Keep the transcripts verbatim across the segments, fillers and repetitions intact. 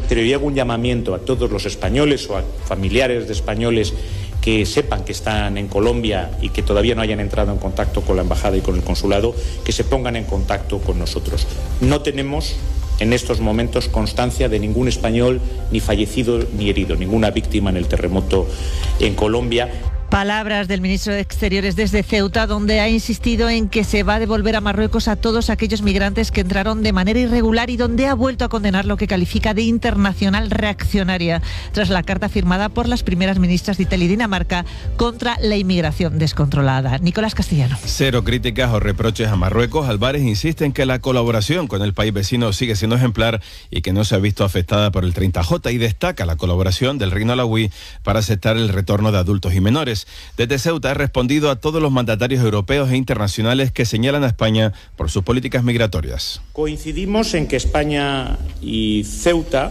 Pero yo hago un llamamiento a todos los españoles o a familiares de españoles que sepan que están en Colombia y que todavía no hayan entrado en contacto con la embajada y con el consulado, que se pongan en contacto con nosotros. No tenemos en estos momentos constancia de ningún español ni fallecido ni herido, ninguna víctima en el terremoto en Colombia. Palabras del ministro de Exteriores desde Ceuta, donde ha insistido en que se va a devolver a Marruecos a todos aquellos migrantes que entraron de manera irregular y donde ha vuelto a condenar lo que califica de internacional reaccionaria tras la carta firmada por las primeras ministras de Italia y Dinamarca contra la inmigración descontrolada. Nicolás Castellano. Cero críticas o reproches a Marruecos. Álvarez insiste en que la colaboración con el país vecino sigue siendo ejemplar y que no se ha visto afectada por el treinta J, y destaca la colaboración del Reino Alauí para aceptar el retorno de adultos y menores. Desde Ceuta ha respondido a todos los mandatarios europeos e internacionales que señalan a España por sus políticas migratorias. Coincidimos en que España y Ceuta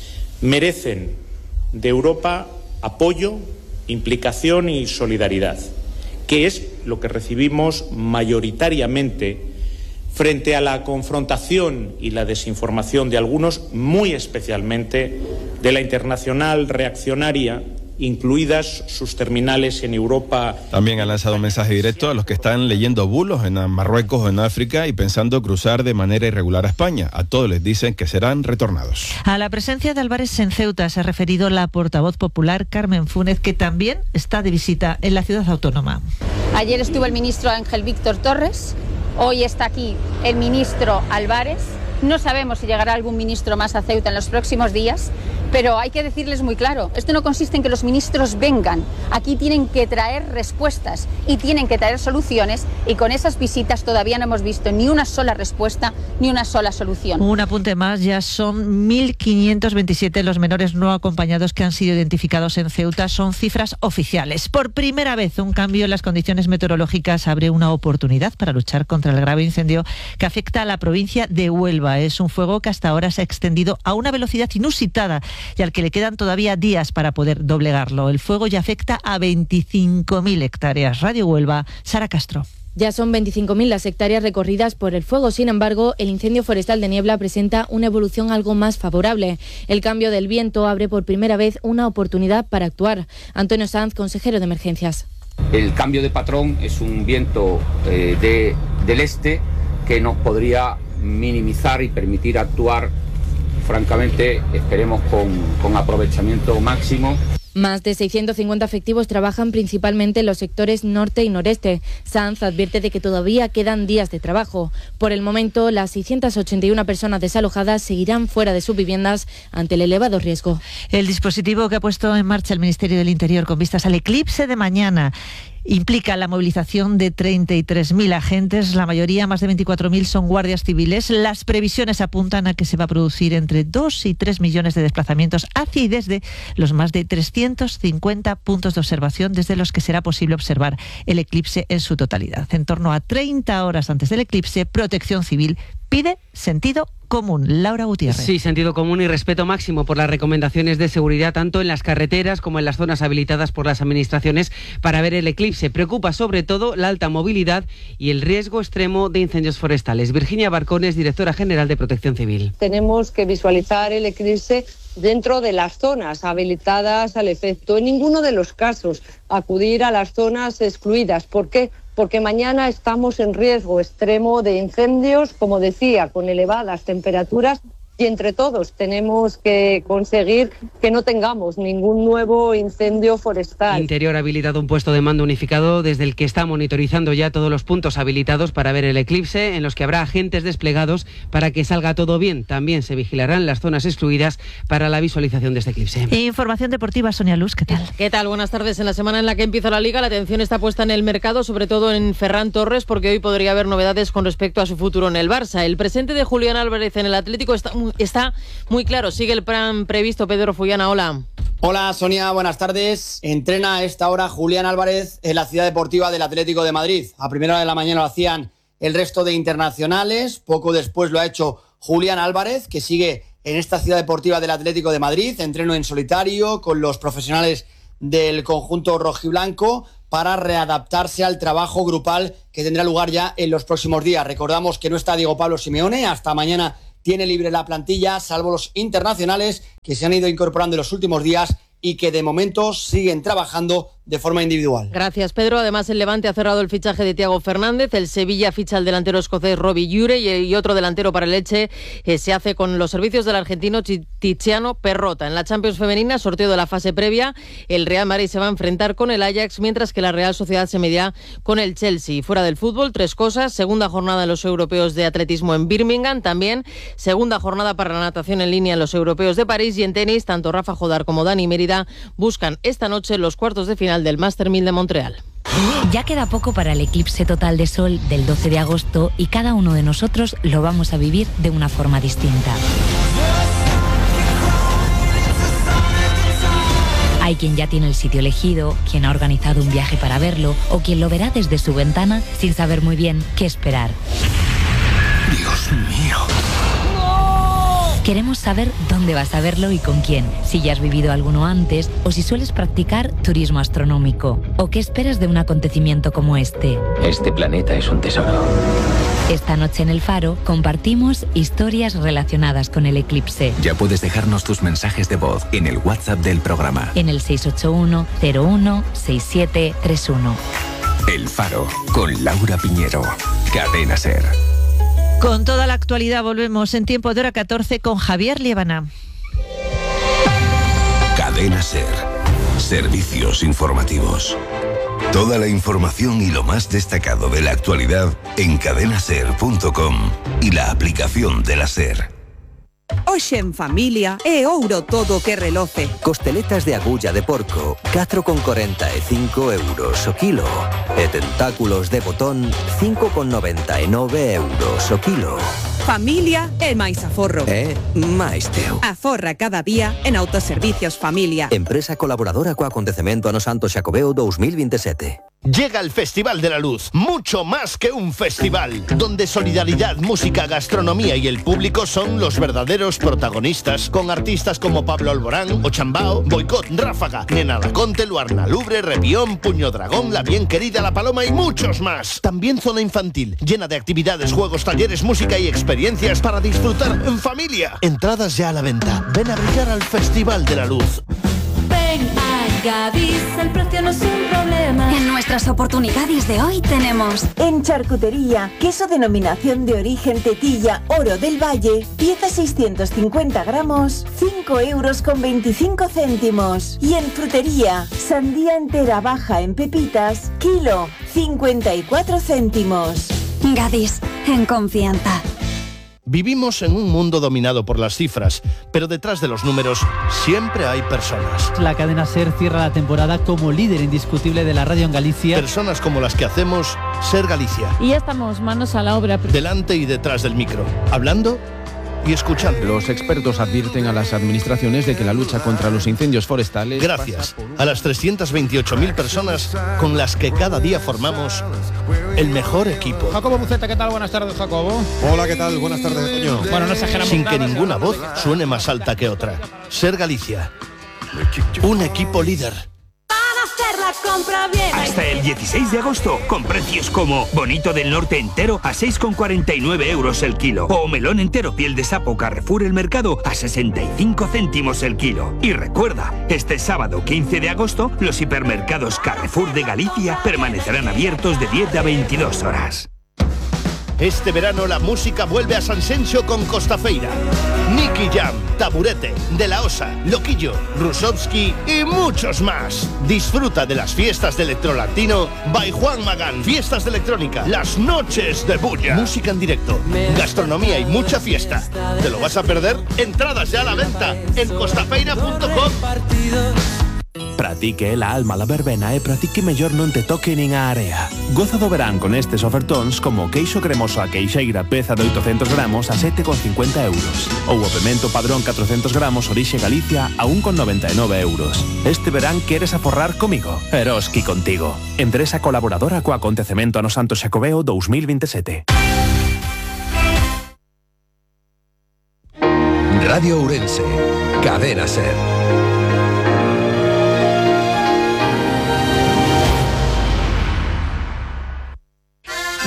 merecen de Europa apoyo, implicación y solidaridad, que es lo que recibimos mayoritariamente frente a la confrontación y la desinformación de algunos, muy especialmente de la internacional reaccionaria, incluidas sus terminales en Europa. También ha lanzado un mensaje directo a los que están leyendo bulos en Marruecos o en África y pensando cruzar de manera irregular a España. A todos les dicen que serán retornados. A la presencia de Álvarez en Ceuta se ha referido la portavoz popular Carmen Fúnez, que también está de visita en la ciudad autónoma. Ayer estuvo el ministro Ángel Víctor Torres, hoy está aquí el ministro Álvarez. No sabemos si llegará algún ministro más a Ceuta en los próximos días, pero hay que decirles muy claro, esto no consiste en que los ministros vengan, aquí tienen que traer respuestas y tienen que traer soluciones, y con esas visitas todavía no hemos visto ni una sola respuesta ni una sola solución. Un apunte más, ya son mil quinientos veintisiete los menores no acompañados que han sido identificados en Ceuta, son cifras oficiales. Por primera vez un cambio en las condiciones meteorológicas abre una oportunidad para luchar contra el grave incendio que afecta a la provincia de Huelva. Es un fuego que hasta ahora se ha extendido a una velocidad inusitada y al que le quedan todavía días para poder doblegarlo. El fuego ya afecta a veinticinco mil hectáreas. Radio Huelva, Sara Castro. Ya son veinticinco mil las hectáreas recorridas por el fuego. Sin embargo, el incendio forestal de Niebla presenta una evolución algo más favorable. El cambio del viento abre por primera vez una oportunidad para actuar. Antonio Sanz, consejero de Emergencias. El cambio de patrón es un viento eh, de, del este que nos podría minimizar y permitir actuar, francamente, esperemos con, con aprovechamiento máximo. Más de seiscientos cincuenta efectivos trabajan principalmente en los sectores norte y noreste. Sanz advierte de que todavía quedan días de trabajo. Por el momento, las seiscientas ochenta y una personas desalojadas seguirán fuera de sus viviendas ante el elevado riesgo. El dispositivo que ha puesto en marcha el Ministerio del Interior con vistas al eclipse de mañana implica la movilización de treinta y tres mil agentes, la mayoría, más de veinticuatro mil, son guardias civiles. Las previsiones apuntan a que se va a producir entre dos y tres millones de desplazamientos hacia y desde los más de trescientos cincuenta puntos de observación desde los que será posible observar el eclipse en su totalidad. En torno a treinta horas antes del eclipse, Protección Civil pide sentido común. Laura Gutiérrez. Sí, sentido común y respeto máximo por las recomendaciones de seguridad tanto en las carreteras como en las zonas habilitadas por las administraciones para ver el eclipse. Preocupa sobre todo la alta movilidad y el riesgo extremo de incendios forestales. Virginia Barcones, directora general de Protección Civil. Tenemos que visualizar el eclipse dentro de las zonas habilitadas al efecto. En ninguno de los casos acudir a las zonas excluidas. ¿Por qué? Porque mañana estamos en riesgo extremo de incendios, como decía, con elevadas temperaturas, y entre todos tenemos que conseguir que no tengamos ningún nuevo incendio forestal. Interior ha habilitado un puesto de mando unificado desde el que está monitorizando ya todos los puntos habilitados para ver el eclipse, en los que habrá agentes desplegados para que salga todo bien. También se vigilarán las zonas excluidas para la visualización de este eclipse. Información deportiva, Sonia Luz, ¿qué tal? ¿Qué tal? Buenas tardes. En la semana en la que empieza la Liga, la atención está puesta en el mercado, sobre todo en Ferran Torres, porque hoy podría haber novedades con respecto a su futuro en el Barça. El presente de Julián Álvarez en el Atlético está muy Está muy claro, sigue el plan previsto. Pedro Fullana, hola. Hola Sonia, buenas tardes. Entrena a esta hora Julián Álvarez en la ciudad deportiva del Atlético de Madrid. A primera hora de la mañana lo hacían el resto de internacionales. Poco después lo ha hecho Julián Álvarez, que sigue en esta ciudad deportiva del Atlético de Madrid. Entreno en solitario con los profesionales del conjunto rojiblanco para readaptarse al trabajo grupal que tendrá lugar ya en los próximos días. Recordamos que no está Diego Pablo Simeone, hasta mañana tiene libre la plantilla, salvo los internacionales que se han ido incorporando en los últimos días y que de momento siguen trabajando de forma individual. Gracias, Pedro. Además, el Levante ha cerrado el fichaje de Thiago Fernández, el Sevilla ficha al delantero escocés Robbie Ure y otro delantero para el Elche eh, se hace con los servicios del argentino Tiziano Perrota. En la Champions femenina, sorteo de la fase previa, el Real Madrid se va a enfrentar con el Ajax, mientras que la Real Sociedad se medirá con el Chelsea. Fuera del fútbol, tres cosas: segunda jornada en los europeos de atletismo en Birmingham, también segunda jornada para la natación en línea en los europeos de París, y en tenis, tanto Rafa Jodar como Dani Mérida buscan esta noche los cuartos de final del Master mil de Montreal. Ya queda poco para el eclipse total de sol del doce de agosto y cada uno de nosotros lo vamos a vivir de una forma distinta. Hay quien ya tiene el sitio elegido, quien ha organizado un viaje para verlo o quien lo verá desde su ventana sin saber muy bien qué esperar. Dios mío. Queremos saber dónde vas a verlo y con quién, si ya has vivido alguno antes o si sueles practicar turismo astronómico o qué esperas de un acontecimiento como este. Este planeta es un tesoro. Esta noche en El Faro compartimos historias relacionadas con el eclipse. Ya puedes dejarnos tus mensajes de voz en el WhatsApp del programa. En el seis ocho uno, cero uno, seis siete tres uno. El Faro, con Laura Piñero. Cadena SER. Con toda la actualidad volvemos en tiempo de hora catorce con Javier Liébana. Cadena SER. Servicios informativos. Toda la información y lo más destacado de la actualidad en cadena ser punto com y la aplicación de la SER. Hoxe en familia é ouro todo que reloce. Costeletas de agulla de porco, catro con corenta e cinco euros o kilo. E tentáculos de botón, cinco con noventa e nove euros o kilo. Familia é máis aforro. É máis teu. Aforra cada día en Autoservicios Familia. Empresa colaboradora co acontecemento ano Santo Xacobeo dos mil veintisiete. Llega el Festival de la Luz, mucho más que un festival, donde solidaridad, música, gastronomía y el público son los verdaderos protagonistas, con artistas como Pablo Alborán, Ochambao, Boicot, Ráfaga, Nena Laconte, Luarna Lubre, Repión, Puño Dragón, La Bien Querida, La Paloma y muchos más. También zona infantil, llena de actividades, juegos, talleres, música y experiencias para disfrutar en familia. Entradas ya a la venta. Ven a brillar al Festival de la Luz. Ven a Gadis, el precio no es un problema. En nuestras oportunidades de hoy tenemos en charcutería, queso denominación de origen Tetilla Oro del Valle, pieza seiscientos cincuenta gramos, cinco euros con veinticinco céntimos. Y en frutería, sandía entera baja en pepitas, kilo, cincuenta y cuatro céntimos. Gadis, en confianza. Vivimos en un mundo dominado por las cifras, pero detrás de los números siempre hay personas. La cadena SER cierra la temporada como líder indiscutible de la radio en Galicia. Personas como las que hacemos SER Galicia. Y ya estamos manos a la obra. Delante y detrás del micro, hablando y escuchando. Los expertos advierten a las administraciones de que la lucha contra los incendios forestales... Gracias a las trescientas veintiocho mil personas con las que cada día formamos el mejor equipo. Jacobo Buceta, ¿qué tal? Buenas tardes, Jacobo. Hola, ¿qué tal? Buenas tardes, Toño. Bueno, no exageramos Sin nada, que ninguna voz suene más alta que otra. SER Galicia. Un equipo líder. Compra bien. Hasta el dieciséis de agosto, con precios como bonito del norte entero a seis con cuarenta y nueve euros el kilo, o melón entero piel de sapo Carrefour El Mercado a sesenta y cinco céntimos el kilo. Y recuerda, este sábado quince de agosto, los hipermercados Carrefour de Galicia permanecerán abiertos de diez a veintidós horas. Este verano la música vuelve a Sanxenxo con Costafeira. Nicky Jam, Taburete, De La Osa, Loquillo, Rusovsky y muchos más. Disfruta de las fiestas de electrolatino by Juan Magán. Fiestas de electrónica, las noches de bulla. Música en directo, gastronomía y mucha fiesta. ¿Te lo vas a perder? Entradas ya a la venta en costafeira punto com. Pratique la alma la verbena e pratique mellor non te toque nin a area. Goza do verán con estes ofertóns como queixo cremoso a queixeira peza de oitocentos gramos a sete con cincuenta euros ou o pemento padrón catrocentos gramos orixe Galicia a un con noventa e nove euros. Este verán queres aforrar comigo? Eroski contigo. Empresa colaboradora co acontecemento ano Santo Xacobeo dos mil veintisiete. Radio Ourense, Cadena SER.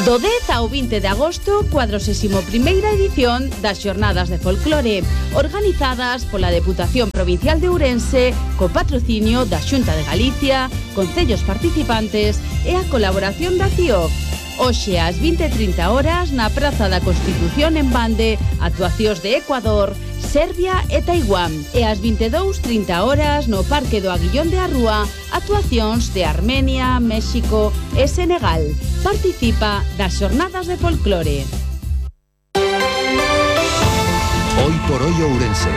Do dez ao vinte de agosto, cuadragésima primeira edición das Xornadas de Folclore, organizadas pola Deputación Provincial de Ourense, co patrocinio da Xunta de Galicia, concellos participantes e a colaboración da C I O. Hoxe ás vinte e trinta horas na Praza da Constitución en Bande, actuacións de Ecuador, Serbia e Taiwán. E ás vinte e dúas e trinta horas no Parque do Aguillón de Arrúa, actuacións de Armenia, México e Senegal. Participa das Xornadas de Folclore. Hoy por hoy Ourense.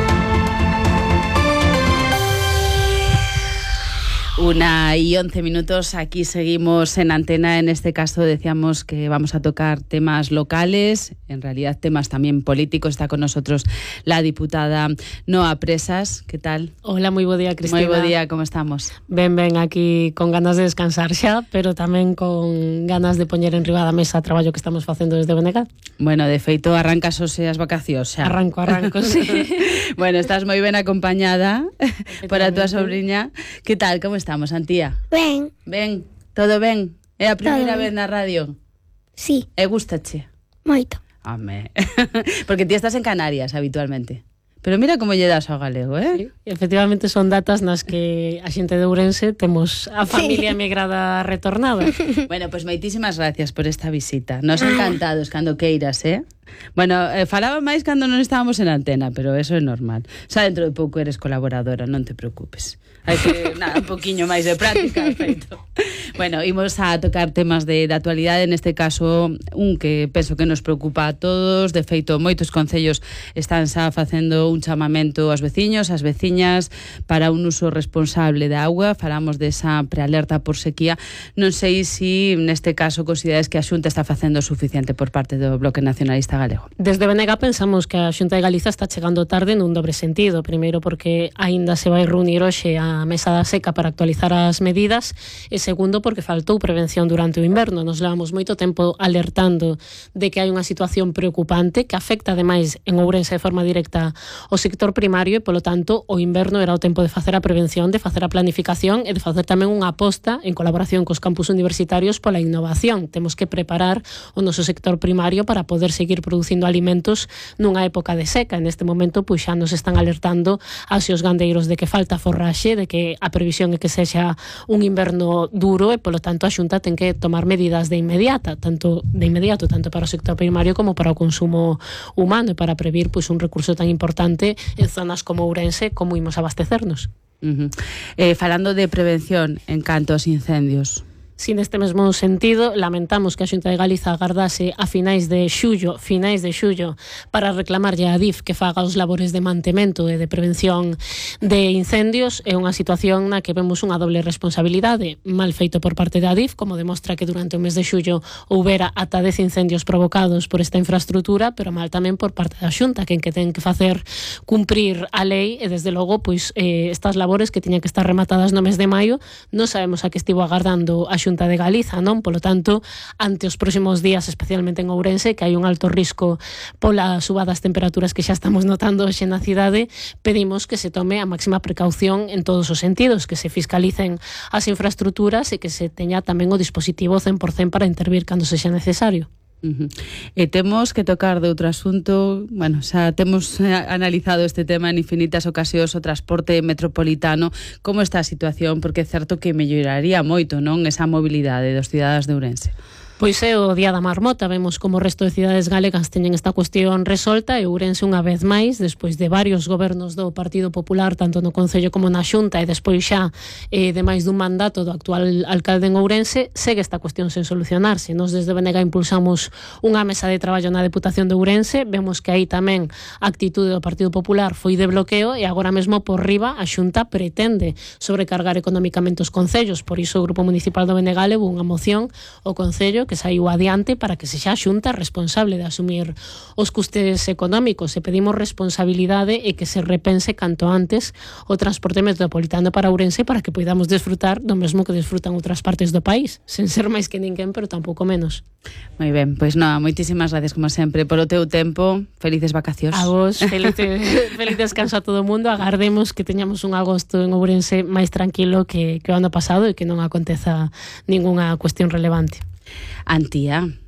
Una y once minutos, aquí seguimos en antena. En este caso decíamos que vamos a tocar temas locales, en realidad temas también políticos. Está con nosotros la diputada Noa Presas. ¿Qué tal? Hola, moi bo día, Cristina. Moi bo día, como estamos? Ben, ben, aquí con ganas de descansar xa, pero tamén con ganas de poñer en riba da mesa o traballo que estamos facendo desde B N G. Bueno, de feito, arrancas ose as vacacións xa. Arranco, arranco, sí. Bueno, estás moi ben acompañada por a túa sobrinha. Que tal, como estamos, Antía? Ben. Ben, todo ben? É a primeira vez na radio? Sí. E gustache? Moito. Home, porque ti estás en Canarias habitualmente. Pero mira como lle das ao galego, eh? Sí, efectivamente son datas nas que a xente de Ourense temos a familia emigrada retornada. Bueno, pois pues moitísimas gracias por esta visita. Nos encantados cando queiras, eh? Bueno, eh, falaba máis cando non estábamos en antena, pero eso é normal. Xa dentro de pouco eres colaboradora, non te preocupes. Hai que, nada, un poquinho máis de práctica, feito. Bueno, imos a tocar temas de, de actualidade, neste caso un que penso que nos preocupa a todos. De feito, moitos concellos están xa facendo un chamamento aos veciños, ás veciñas, para un uso responsable da auga. Falamos desa prealerta por sequía. Non sei se neste caso consideras que a Xunta está facendo o suficiente por parte do Bloque Nacionalista Galego. Desde B N G pensamos que a Xunta de Galiza está chegando tarde nun dobre sentido. Primeiro porque aínda se vai reunir hoxe a Mesa da Seca para actualizar as medidas, e segundo porque faltou prevención durante o inverno. Nos levamos moito tempo alertando de que hai unha situación preocupante que afecta ademais en Ourense de forma directa o sector primario, e polo tanto o inverno era o tempo de facer a prevención, de facer a planificación e de facer tamén unha aposta en colaboración cos campus universitarios pola innovación. Temos que preparar o noso sector primario para poder seguir producindo alimentos nunha época de seca. En este momento pois xa nos están alertando aos os gandeiros de que falta forraxe, de que a previsión é que sexa un inverno duro, e polo tanto a Xunta ten que tomar medidas de inmediata, tanto de inmediato tanto para o sector primario como para o consumo humano, e para previr pois un recurso tan importante en zonas como Ourense, como imos abastecernos. Uh-huh. eh, falando de prevención en canto aos incendios, Si neste mesmo sentido, lamentamos que a Xunta de Galiza agardase a finais de xullo, finais de xullo, para reclamarlle a Adif que faga os labores de mantemento e de prevención de incendios. É unha situación na que vemos unha doble responsabilidade, mal feito por parte da Adif, como demostra que durante o mes de xullo houbera ata dez incendios provocados por esta infraestructura, pero mal tamén por parte da Xunta, que en que ten que facer cumprir a lei, e desde logo, pois, eh, estas labores que tiñan que estar rematadas no mes de maio, non sabemos a que estivo agardando a Xunta de Galiza, non? Polo tanto, ante os próximos días, especialmente en Ourense, que hai un alto risco pola suba das temperaturas que xa estamos notando hoxe na cidade, pedimos que se tome a máxima precaución en todos os sentidos, que se fiscalicen as infraestructuras e que se teña tamén o dispositivo cen por cen para intervir cando sexa necesario. Uh-huh. E temos que tocar de outro asunto. Bueno, xa temos analizado este tema en infinitas ocasións, o transporte metropolitano. Como está a situación? Porque é certo que melloraría moito, non, esa mobilidade dos cidadanos de Ourense. Pois é o Día da Marmota, vemos como o resto de cidades galegas teñen esta cuestión resolta, e Ourense unha vez máis, despois de varios gobernos do Partido Popular, tanto no Concello como na Xunta, e despois xa eh, de máis dun mandato do actual alcalde en Ourense, segue esta cuestión sen solucionarse. Nos desde B N G impulsamos unha mesa de traballo na Deputación de Ourense, vemos que aí tamén a actitude do Partido Popular foi de bloqueo, e agora mesmo por riba a Xunta pretende sobrecargar económicamente os concellos. Por iso o Grupo Municipal do B N G levou unha moción ao Concello que saiu adiante para que se xa a Xunta responsable de asumir os custes económicos, e pedimos responsabilidade e que se repense canto antes o transporte metropolitano para Ourense, para que podamos desfrutar do mesmo que desfrutan outras partes do país, sen ser máis que ninguén, pero tampouco menos. Moi ben, pois nada, moitísimas gracias como sempre polo teu tempo. Felices vacacións. A vos, feliz, feliz descanso a todo o mundo. Agardemos que teñamos un agosto en Ourense máis tranquilo que, que o ano pasado, e que non aconteza ningunha cuestión relevante. Antía,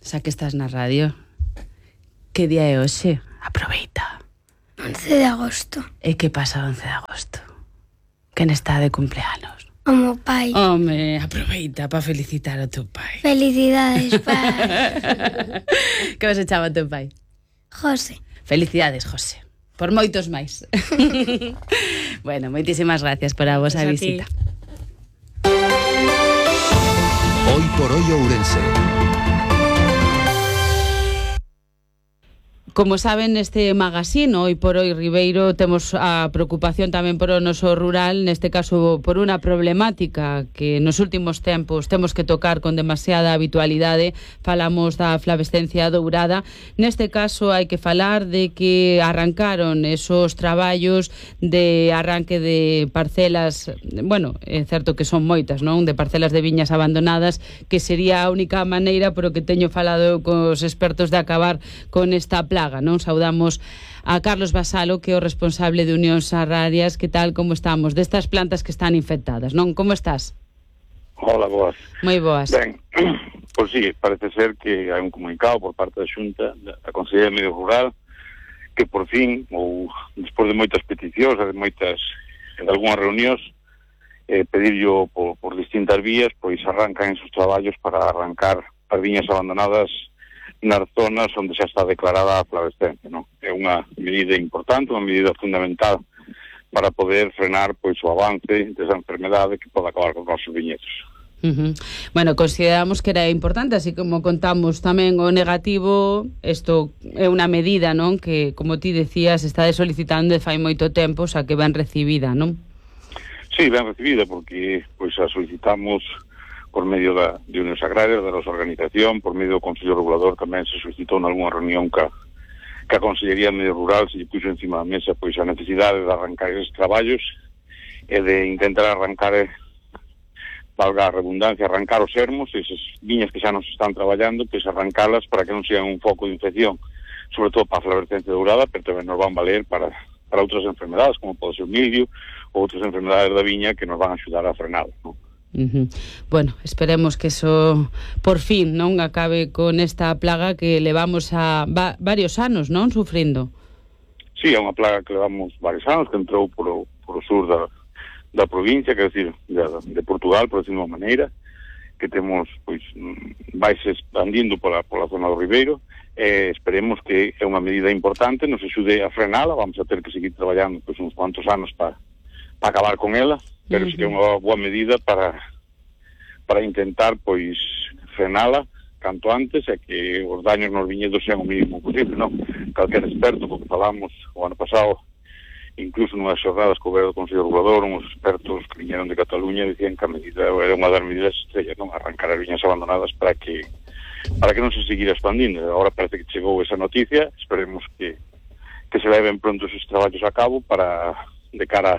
xa que estás na radio, que día é hoxe? Aproveita. once de agosto. E que pasa once de agosto? Quen está de cumpleanos? O meu pai. Home, aproveita para felicitar ao teu pai. Felicidades, pai. Que se chama teu pai? José. Felicidades, José. Por moitos máis. Bueno, moitísimas gracias por a vosa visita. Hoy por hoy Ourense. Como saben, neste magazine, Hoy por Hoy Ribeiro, temos a preocupación tamén por o noso rural, neste caso por unha problemática que nos últimos tempos temos que tocar con demasiada habitualidade. Falamos da flavescencia dourada. Neste caso hai que falar de que arrancaron esos traballos de arranque de parcelas, bueno, é certo que son moitas, non? De parcelas de viñas abandonadas, que sería a única maneira, pero que teño falado cos expertos, de acabar con esta plaga. Non saudamos a Carlos Basalo, que é o responsable de Unións Agrarias. Que tal, como estamos? Destas plantas que están infectadas, non? Como estás? Hola, boas. Moi boas. Ben, pois sí, parece ser que hai un comunicado por parte da Xunta, da Consellería de Medio Rural, que por fin, ou despois de moitas peticións, de moitas, de algunhas reunións, eh, pedirlo por, por distintas vías, pois arrancan esos traballos para arrancar as viñas abandonadas nas zonas onde xa está declarada a flavescencia, non? É unha medida importante, unha medida fundamental para poder frenar pois o avance desa enfermedade que pode acabar con os nosos viñedos. Uh-huh. Bueno, consideramos que era importante, así como contamos tamén o negativo. Isto é unha medida, non? Que, como ti decías, está solicitando de fai moito tempo, xa que ben recibida, non? Sí, ben recibida, porque pois a solicitamos por medio da, de Unións Agrarias, da nosa organización, por medio do Consello Regulador. Tamén se suscitou nalgúna reunión que, que a Consellería de Medio Rural se lle puxo encima da mesa pois a necesidade de arrancar esos traballos e de intentar arrancar, eh, valga a redundancia, arrancar os ermos, esas viñas que xa nos están traballando, pois arrancalas para que non sean un foco de infección, sobre todo para a flavescencia dourada, pero tamén nos van valer para, para outras enfermedades, como pode ser o mildio, ou outras enfermedades da viña que nos van a axudar a frenar, non? Uh-huh. Bueno, esperemos que eso por fin non acabe con esta plaga que levamos a va, varios anos, non, sufrindo. Sí, é unha plaga que levamos varios anos, que entrou por o, por o sur da, da provincia, quer decir, de, de Portugal, por decirlo de unha maneira, que temos, pois, vais expandindo pola, pola zona do Ribeiro. Eh, esperemos que é unha medida importante, nos axude a frenala. Vamos a ter que seguir traballando pois, uns cuantos anos para pa acabar con ela, pero uh-huh. sí que é unha boa medida para para intentar, pois, frenala canto antes, e que os daños nos viñedos sean o mínimo posible, non? Calquer experto, porque falamos o ano pasado, incluso nunhas xornadas co goberno do Consello Regulador, uns expertos que viñeron de Cataluña dicían que a medida era unha das medidas estrellas, non? Arrancar as viñas abandonadas para que para que non se seguira expandindo. Agora parece que chegou esa noticia, esperemos que, que se leven pronto esos traballos a cabo para, de cara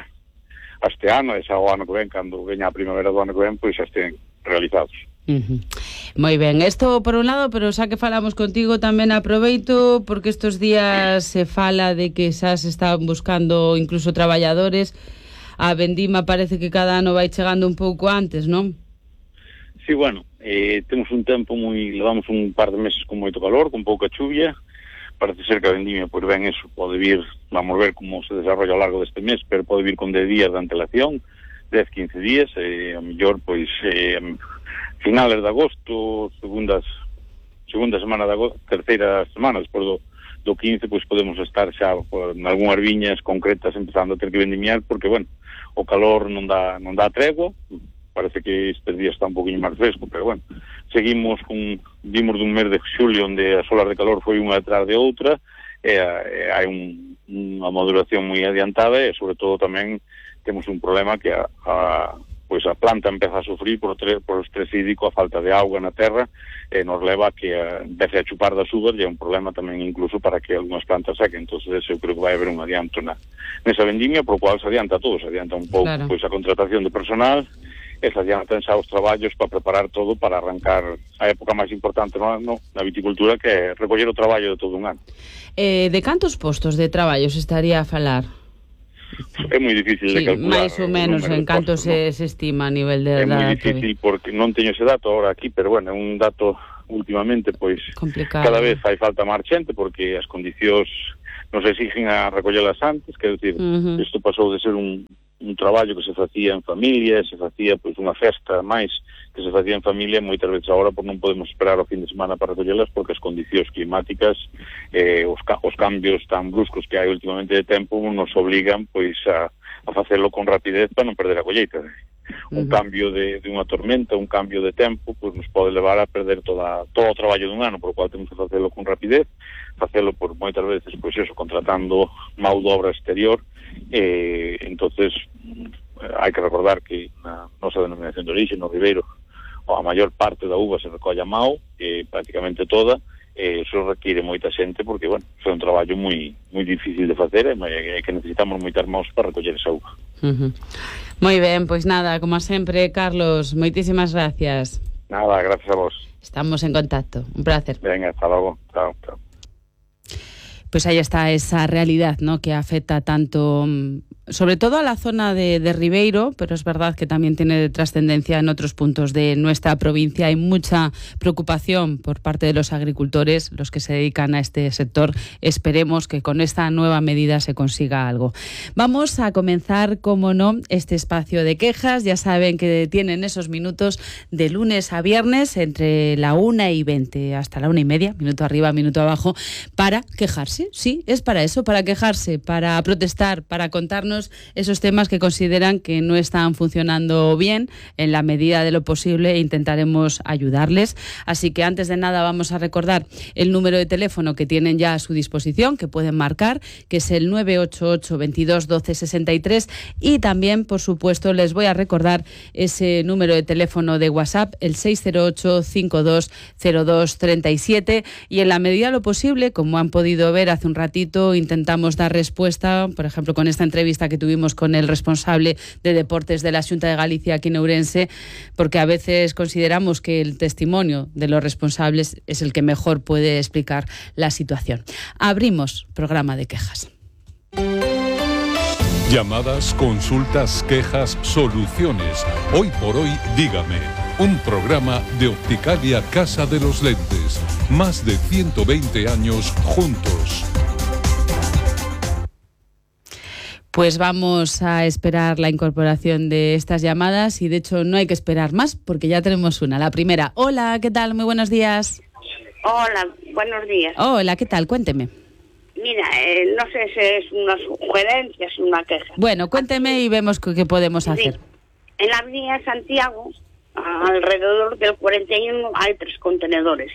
a este ano, e xa o ano que ven, cando veña a primavera do ano que ven, pois xa estén realizados. Uh-huh. Moi ben, isto por un lado, pero xa que falamos contigo tamén aproveito, porque estes días se fala de que xa se están buscando incluso traballadores. A vendima parece que cada ano vai chegando un pouco antes, non? Sí, bueno, eh, temos un tempo moi, levamos un par de meses con moito calor, con pouca chuvia. Parece ser que a vendimia, pois ben, eso pode vir, vamos ver como se desarrolla ao largo deste mes, pero pode vir con dez días de antelación, dez, quince días, e a mellor, pois, eh, finales de agosto, segundas, segunda semana de agosto, terceira semana, despois do, do quince, pois podemos estar xa en algunhas viñas concretas empezando a ter que vendimiar, porque, bueno, o calor non dá, non dá tregua. Parece que estes días está un poquinho máis fresco, pero bueno, seguimos con, vimos dun mes de xulio onde as olas de calor foi unha detrás de outra, e, e hai un, unha maduración moi adiantada, e sobre todo tamén temos un problema que a, a, pois a planta empeza a sufrir por, tre, por o estrés hídrico, a falta de auga na terra, e nos leva a que a, empece a chupar das uvas, e é un problema tamén incluso para que algunhas plantas sequen. Entón, eu creo que vai haber un adianto na, nesa vendimia, por cual se adianta todo, se adianta un pouco, claro, pois a contratación de personal, e se adiantan xa os traballos para preparar todo para arrancar a época máis importante no, no, na viticultura, que é recoller o traballo de todo un ano. Eh, de cantos postos de traballo se estaría a falar? É moi difícil sí, de calcular. máis ou menos en canto postos, se, no? se estima a nivel de... É moi difícil porque non teño ese dato ahora aquí, pero bueno, é un dato últimamente, pois complicado. Cada vez fai falta máis xente porque as condicións nos exigen a recollelas antes, quero dicir, uh-huh. isto pasou de ser un, un traballo que se facía en familia, se facía pois unha festa máis que se facía en familia, moitas veces agora por non podemos esperar o fin de semana para recollelas porque as condicións climáticas, eh, os, ca- os cambios tan bruscos que hai últimamente de tempo nos obligan pois a, a facelo con rapidez para non perder a colleita. Un uh-huh. cambio de, de unha tormenta, un cambio de tempo, pois nos pode levar a perder toda, todo o traballo dun ano, por o cual temos que facelo con rapidez, facelo por moitas veces, pois eso, contratando mão de obra exterior, eh, entonces hai que recordar que na nosa denominación de orixe, no Ribeiro, a maior parte da uva se recolle a mão, eh, prácticamente toda, eh, eso require moita xente porque, bueno, é un traballo moi moi difícil de facer e eh, que necesitamos moitas mãos para recoller esa uva. Uh-huh. Moi ben, pois nada, como sempre, Carlos, moitísimas gracias. Nada, gracias a vos. Estamos en contacto, un placer. Venga, hasta logo. Chao, chao. Pues ahí está esa realidad, ¿no?, que afecta tanto, sobre todo a la zona de, de Ribeiro, pero es verdad que también tiene trascendencia en otros puntos de nuestra provincia. Hay mucha preocupación por parte de los agricultores, los que se dedican a este sector. Esperemos que con esta nueva medida se consiga algo. Vamos a comenzar, como no, este espacio de quejas. Ya saben que tienen esos minutos de lunes a viernes entre la una y veinte hasta la una y media, minuto arriba, minuto abajo, para quejarse. Sí, es para eso, para quejarse, para protestar, para contarnos esos temas que consideran que no están funcionando bien. En la medida de lo posible intentaremos ayudarles. Así que antes de nada vamos a recordar el número de teléfono que tienen ya a su disposición, que pueden marcar, que es el nueve ocho ocho, veintidós, doce, sesenta y tres, y también, por supuesto, les voy a recordar ese número de teléfono de WhatsApp, el seis cero ocho, cincuenta y dos, cero dos, treinta y siete, y en la medida de lo posible, como han podido ver hace un ratito, intentamos dar respuesta, por ejemplo, con esta entrevista que tuvimos con el responsable de deportes de la Xunta de Galicia aquí en Ourense, porque a veces consideramos que el testimonio de los responsables es el que mejor puede explicar la situación. Abrimos programa de quejas. Llamadas, consultas, quejas, soluciones. Hoy por hoy, dígame. Un programa de Opticalia Casa de los Lentes. Más de ciento veinte años juntos. Pues vamos a esperar la incorporación de estas llamadas y de hecho no hay que esperar más porque ya tenemos una. La primera. Hola, ¿qué tal? Muy buenos días. Hola, buenos días. Hola, ¿qué tal? Cuénteme. Mira, eh, no sé si es una sugerencia, si una queja. Bueno, cuénteme y vemos qué podemos sí. hacer. En la avenida Santiago, alrededor del cuarenta y uno, hay tres contenedores.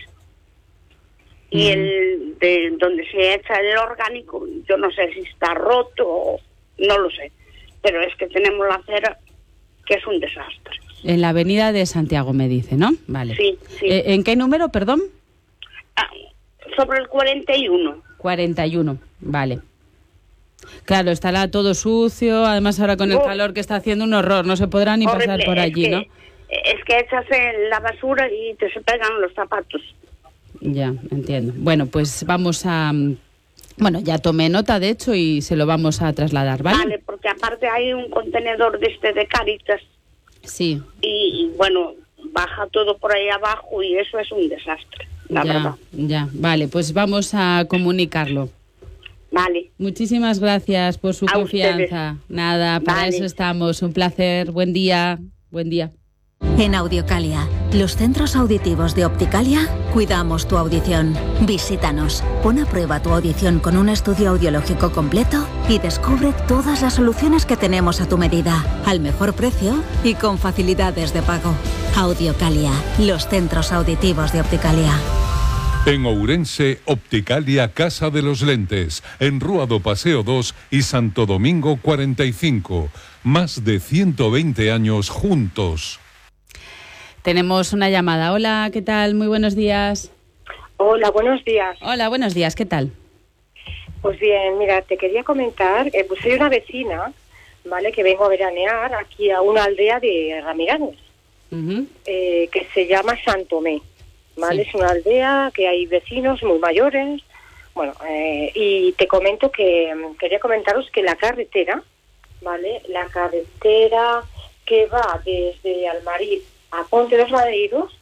Mm. Y el de donde se echa el orgánico, yo no sé si está roto o no lo sé. Pero es que tenemos la acera que es un desastre. En la avenida de Santiago me dice, ¿no? Vale. Sí, sí. Eh, ¿En qué número, perdón? Ah, sobre el cuarenta y uno. cuarenta y uno, vale. Claro, estará todo sucio, además ahora con el oh, calor que está haciendo, un horror, no se podrá ni horrible, pasar por allí, es que, ¿no? Es que echas en la basura y te se pegan los zapatos. Ya, entiendo. Bueno, pues vamos a... Bueno, ya tomé nota, de hecho, y se lo vamos a trasladar, ¿vale? Vale, porque aparte hay un contenedor de este de Cáritas. Sí. Y, y bueno, baja todo por ahí abajo y eso es un desastre, la ya, verdad. Ya, vale, pues vamos a comunicarlo. Vale. Muchísimas gracias por su a confianza. Ustedes. Nada, para vale. eso estamos. Un placer. Buen día. Buen día. En Audiocalia, los centros auditivos de Opticalia, cuidamos tu audición. Visítanos, pon a prueba tu audición con un estudio audiológico completo y descubre todas las soluciones que tenemos a tu medida, al mejor precio y con facilidades de pago. Audiocalia, los centros auditivos de Opticalia. En Ourense, Opticalia Casa de los Lentes, en Rúa do Paseo dos y Santo Domingo cuarenta y cinco. Más de ciento veinte años juntos. Tenemos una llamada. Hola, ¿qué tal? Muy buenos días. Hola, buenos días. Hola, buenos días, ¿qué tal? Pues bien, mira, te quería comentar, eh, pues soy una vecina, ¿vale? Que vengo a veranear aquí a una aldea de Ramiranes, uh-huh. eh, que se llama Santomé. ¿Vale? Sí. Es una aldea que hay vecinos muy mayores. Bueno, eh, y te comento que quería comentaros que la carretera, ¿vale? La carretera que va desde Almariz a Ponte dos Madeiros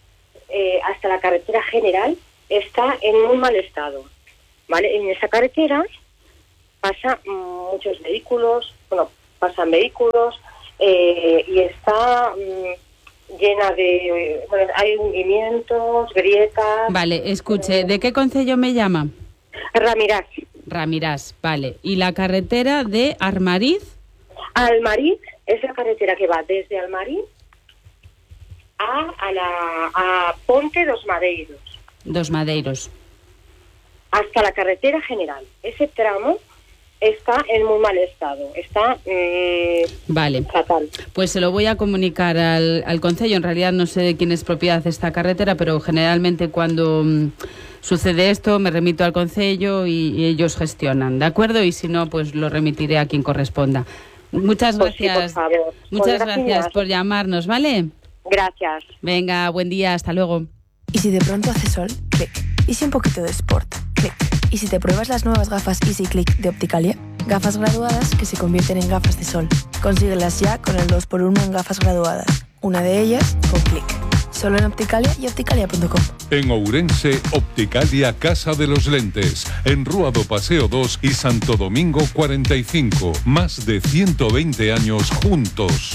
eh, hasta la carretera general está en muy mal estado, ¿vale? En esa carretera pasan mm, muchos vehículos, bueno, pasan vehículos eh, y está mm, llena de, bueno, hay hundimientos, grietas. Vale, escuche, ¿de qué concello me llama? Ramirás. Ramirás, vale. ¿Y la carretera de Armariz? Almariz es la carretera que va desde Almariz a, a, la, a Ponte dos Madeiros. Dos Madeiros. Hasta la carretera general. Ese tramo está en muy mal estado. Está eh, vale. fatal. Pues se lo voy a comunicar al, al concello. En realidad no sé de quién es propiedad esta carretera, pero generalmente cuando mm, sucede esto me remito al concello y, y ellos gestionan, ¿de acuerdo? Y si no, pues lo remitiré a quien corresponda. Muchas gracias. Pues sí, por favor. Muchas Pues gracias gracias por llamarnos, ¿vale? Gracias. Venga, buen día, hasta luego. Y si de pronto hace sol, clic. Y si un poquito de sport, clic. Y si te pruebas las nuevas gafas Easy Click de Opticalia, gafas graduadas que se convierten en gafas de sol. Consíguelas ya con el dos por uno en gafas graduadas. Una de ellas con clic. Solo en Opticalia y opticalia punto com. En Ourense, Opticalia Casa de los Lentes. En Rúa do Paseo dos y Santo Domingo cuarenta y cinco. Más de ciento veinte años juntos.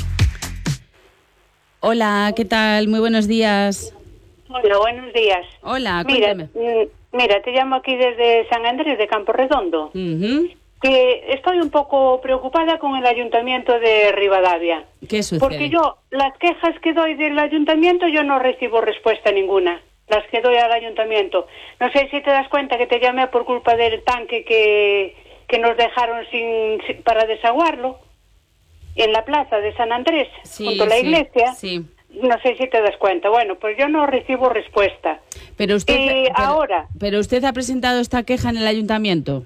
Hola, ¿qué tal? Muy buenos días. Hola, buenos días. Hola, mira, cuéntame. mm, mira, te llamo aquí desde San Andrés de Campo Redondo. Uh-huh. Que estoy un poco preocupada con el ayuntamiento de Rivadavia. ¿Qué sucede? Porque yo, las quejas que doy del ayuntamiento, yo no recibo respuesta ninguna. Las que doy al ayuntamiento. No sé si te das cuenta que te llamé por culpa del tanque que, que nos dejaron sin, sin para desaguarlo en la plaza de San Andrés, sí, junto a la sí, iglesia. Sí. No sé si te das cuenta. Bueno, pues yo no recibo respuesta. Pero usted, y pero, ahora... pero usted ha presentado esta queja en el ayuntamiento.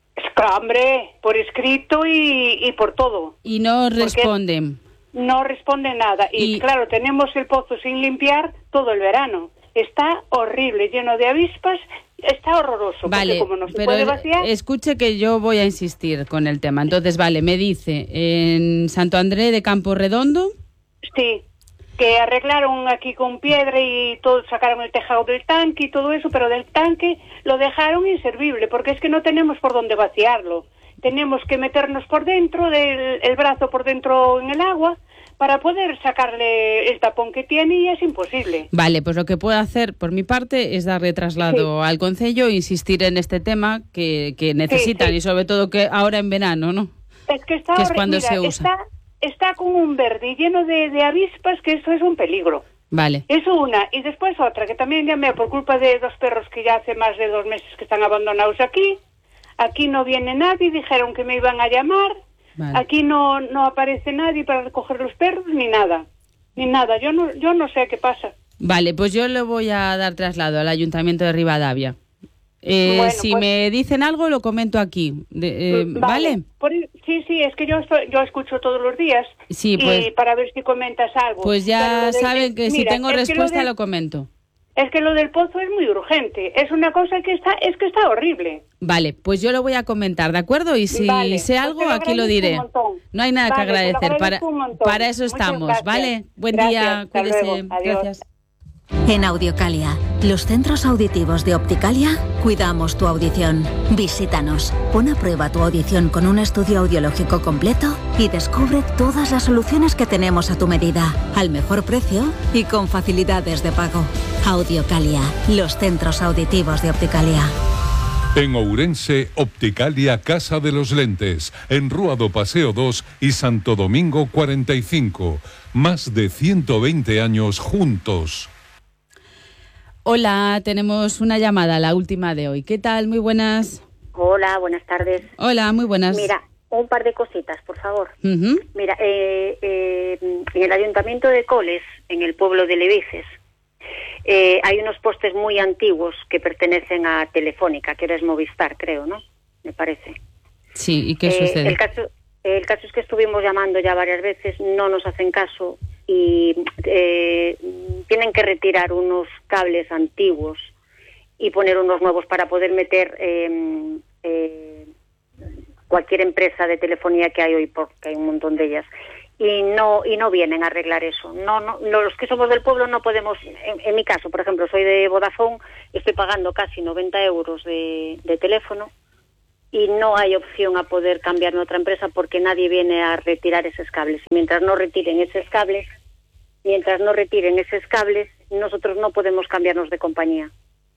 Hombre, por escrito y, y por todo. Y no responden. No responde nada. Y, y claro, tenemos el pozo sin limpiar todo el verano. Está horrible, lleno de avispas. Está horroroso. Vale, porque como no se pero puede vaciar... escuche que yo voy a insistir con el tema. Entonces, vale, me dice, en Santo André de Campo Redondo... Sí, que arreglaron aquí con piedra y todo, sacaron el tejado del tanque y todo eso, pero del tanque lo dejaron inservible, porque es que no tenemos por dónde vaciarlo. Tenemos que meternos por dentro, del, el brazo por dentro en el agua, para poder sacarle el tapón que tiene, y es imposible. Vale, pues lo que puedo hacer por mi parte es darle traslado sí. al concello e insistir en este tema que, que necesitan, sí, sí. y sobre todo que ahora en verano, ¿no? Es que está que es cuando mira, se usa. Está, está con un verde lleno de, de avispas, que eso es un peligro. Vale. Es una. Y después otra, que también llamé por culpa de dos perros que ya hace más de dos meses que están abandonados aquí. Aquí no viene nadie, dijeron que me iban a llamar. Vale. Aquí no no aparece nadie para recoger los perros, ni nada. Ni nada. Yo no yo no sé qué pasa. Vale, pues yo le voy a dar traslado al Ayuntamiento de Rivadavia. Eh, bueno, si pues, me dicen algo, lo comento aquí. De, eh, ¿Vale? ¿vale? Por, sí, sí, es que yo estoy, yo escucho todos los días. Sí, pues, y para ver si comentas algo. Pues ya saben que mira, si tengo respuesta lo, lo comento. Es que lo del pozo es muy urgente. Es una cosa que está, es que está horrible. Vale, pues yo lo voy a comentar, ¿de acuerdo? Y si vale, sé algo, pues aquí lo diré. No hay nada vale, que agradecer. Para, para eso Muchas estamos, gracias. ¿vale? Buen gracias, día, cuídese. Gracias. En Audiocalia, los centros auditivos de Opticalia, cuidamos tu audición. Visítanos, pon a prueba tu audición con un estudio audiológico completo y descubre todas las soluciones que tenemos a tu medida, al mejor precio y con facilidades de pago. Audiocalia, los centros auditivos de Opticalia. En Ourense, Opticalia Casa de los Lentes, en Rúa do Paseo dos y Santo Domingo cuarenta y cinco. Más de ciento veinte años juntos. Hola, tenemos una llamada, la última de hoy. ¿Qué tal? Muy buenas. Hola, buenas tardes. Hola, muy buenas. Mira, un par de cositas, por favor. Uh-huh. Mira, eh, eh, en el Ayuntamiento de Coles, en el pueblo de Levices, eh, hay unos postes muy antiguos que pertenecen a Telefónica, que ahora es Movistar, creo, ¿no? Me parece. Sí, ¿y qué eh, sucede? El caso, el caso es que estuvimos llamando ya varias veces, no nos hacen caso y eh, tienen que retirar unos cables antiguos y poner unos nuevos para poder meter eh, eh, cualquier empresa de telefonía que hay hoy, porque hay un montón de ellas, y no y no vienen a arreglar eso. No, no, no, los que somos del pueblo no podemos, en, en mi caso, por ejemplo, soy de Vodafone, estoy pagando casi noventa euros de, de teléfono, y no hay opción a poder cambiarme a otra empresa porque nadie viene a retirar esos cables. Mientras no retiren esos cables, mientras no retiren esos cables, nosotros no podemos cambiarnos de compañía.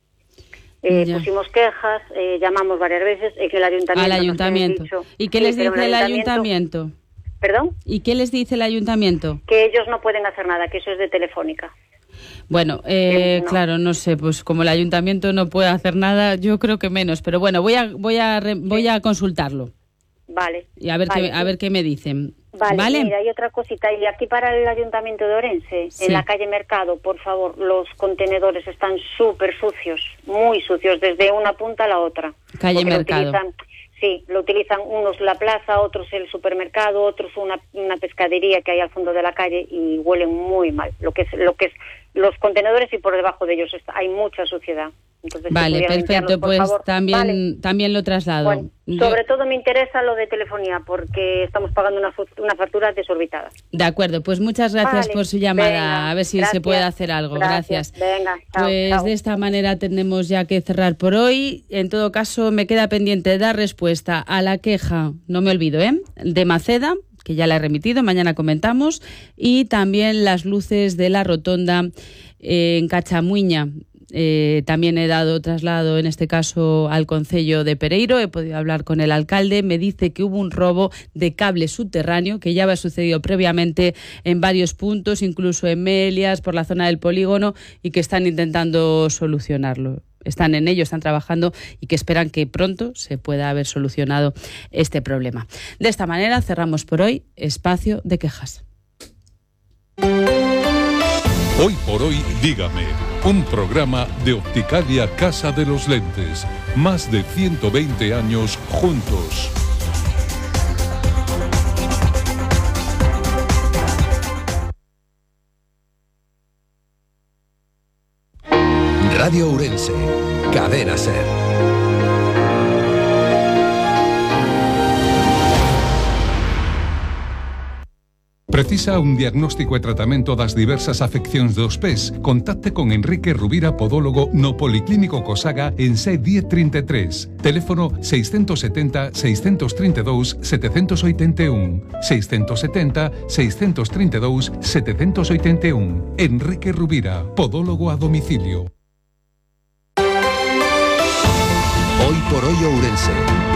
Eh, pusimos quejas, eh, llamamos varias veces en el ayuntamiento. Al ayuntamiento. Dicho, ¿Y qué sí, les dice el el ayuntamiento, ayuntamiento? ¿Perdón? ¿Y qué les dice el ayuntamiento? Que ellos no pueden hacer nada, que eso es de Telefónica. Bueno, eh, no. claro, no sé, pues como el ayuntamiento no puede hacer nada, yo creo que menos, pero bueno, voy a voy a re, voy a consultarlo. Vale. Y a ver vale, qué a ver qué me dicen. Vale, ¿Vale? Mira, hay otra cosita, y aquí para el ayuntamiento de Orense, Sí. en la calle Mercado, por favor, los contenedores están súper sucios, muy sucios, desde una punta a la otra. Calle Porque lo Mercado. utilizan- Sí, lo utilizan unos la plaza, otros el supermercado, otros una, una pescadería que hay al fondo de la calle, y huelen muy mal. Lo que es lo que es los contenedores, y por debajo de ellos está, hay mucha suciedad. Entonces, si Vale, pudieran perfecto, limpiarlos, por pues favor. también Vale. también lo traslado. Bueno, Yo- sobre todo me interesa lo de telefonía, porque estamos pagando una, fu- una factura desorbitada. de acuerdo, pues muchas gracias Vale, por su llamada. venga, a ver si gracias, se puede hacer algo. Gracias. Venga, chao, Pues chao. de esta manera tenemos ya que cerrar por hoy. En todo caso, me queda pendiente dar respuesta a la queja, no me olvido, ¿eh? de Maceda, que ya la he remitido, mañana comentamos, y también las luces de la rotonda eh, en Cachamuiña. Eh, también he dado traslado, en este caso, al Concello de Pereiro. He podido hablar con el alcalde. Me dice que hubo un robo de cable subterráneo que ya había sucedido previamente en varios puntos, incluso en Melias, por la zona del polígono, y que están intentando solucionarlo. Están en ello, están trabajando, y que esperan que pronto se pueda haber solucionado este problema. De esta manera cerramos por hoy Espacio de Quejas. Hoy por hoy, dígame, un programa de Opticalia Casa de los Lentes. Más de ciento veinte años juntos. Radio Ourense, Cadena Ser. Precisa un diagnóstico e tratamento das diversas afeccións dos pés? Contacte con Enrique Rubira, podólogo no Policlínico Cosaga en C diez treinta e tres. Teléfono seiscentos setenta, seiscentos treinta e dous, setecentos oitenta e un. seiscentos setenta, seiscentos treinta e dous, setecentos oitenta e un. Enrique Rubira, podólogo a domicilio. Hoy por hoy Ourense.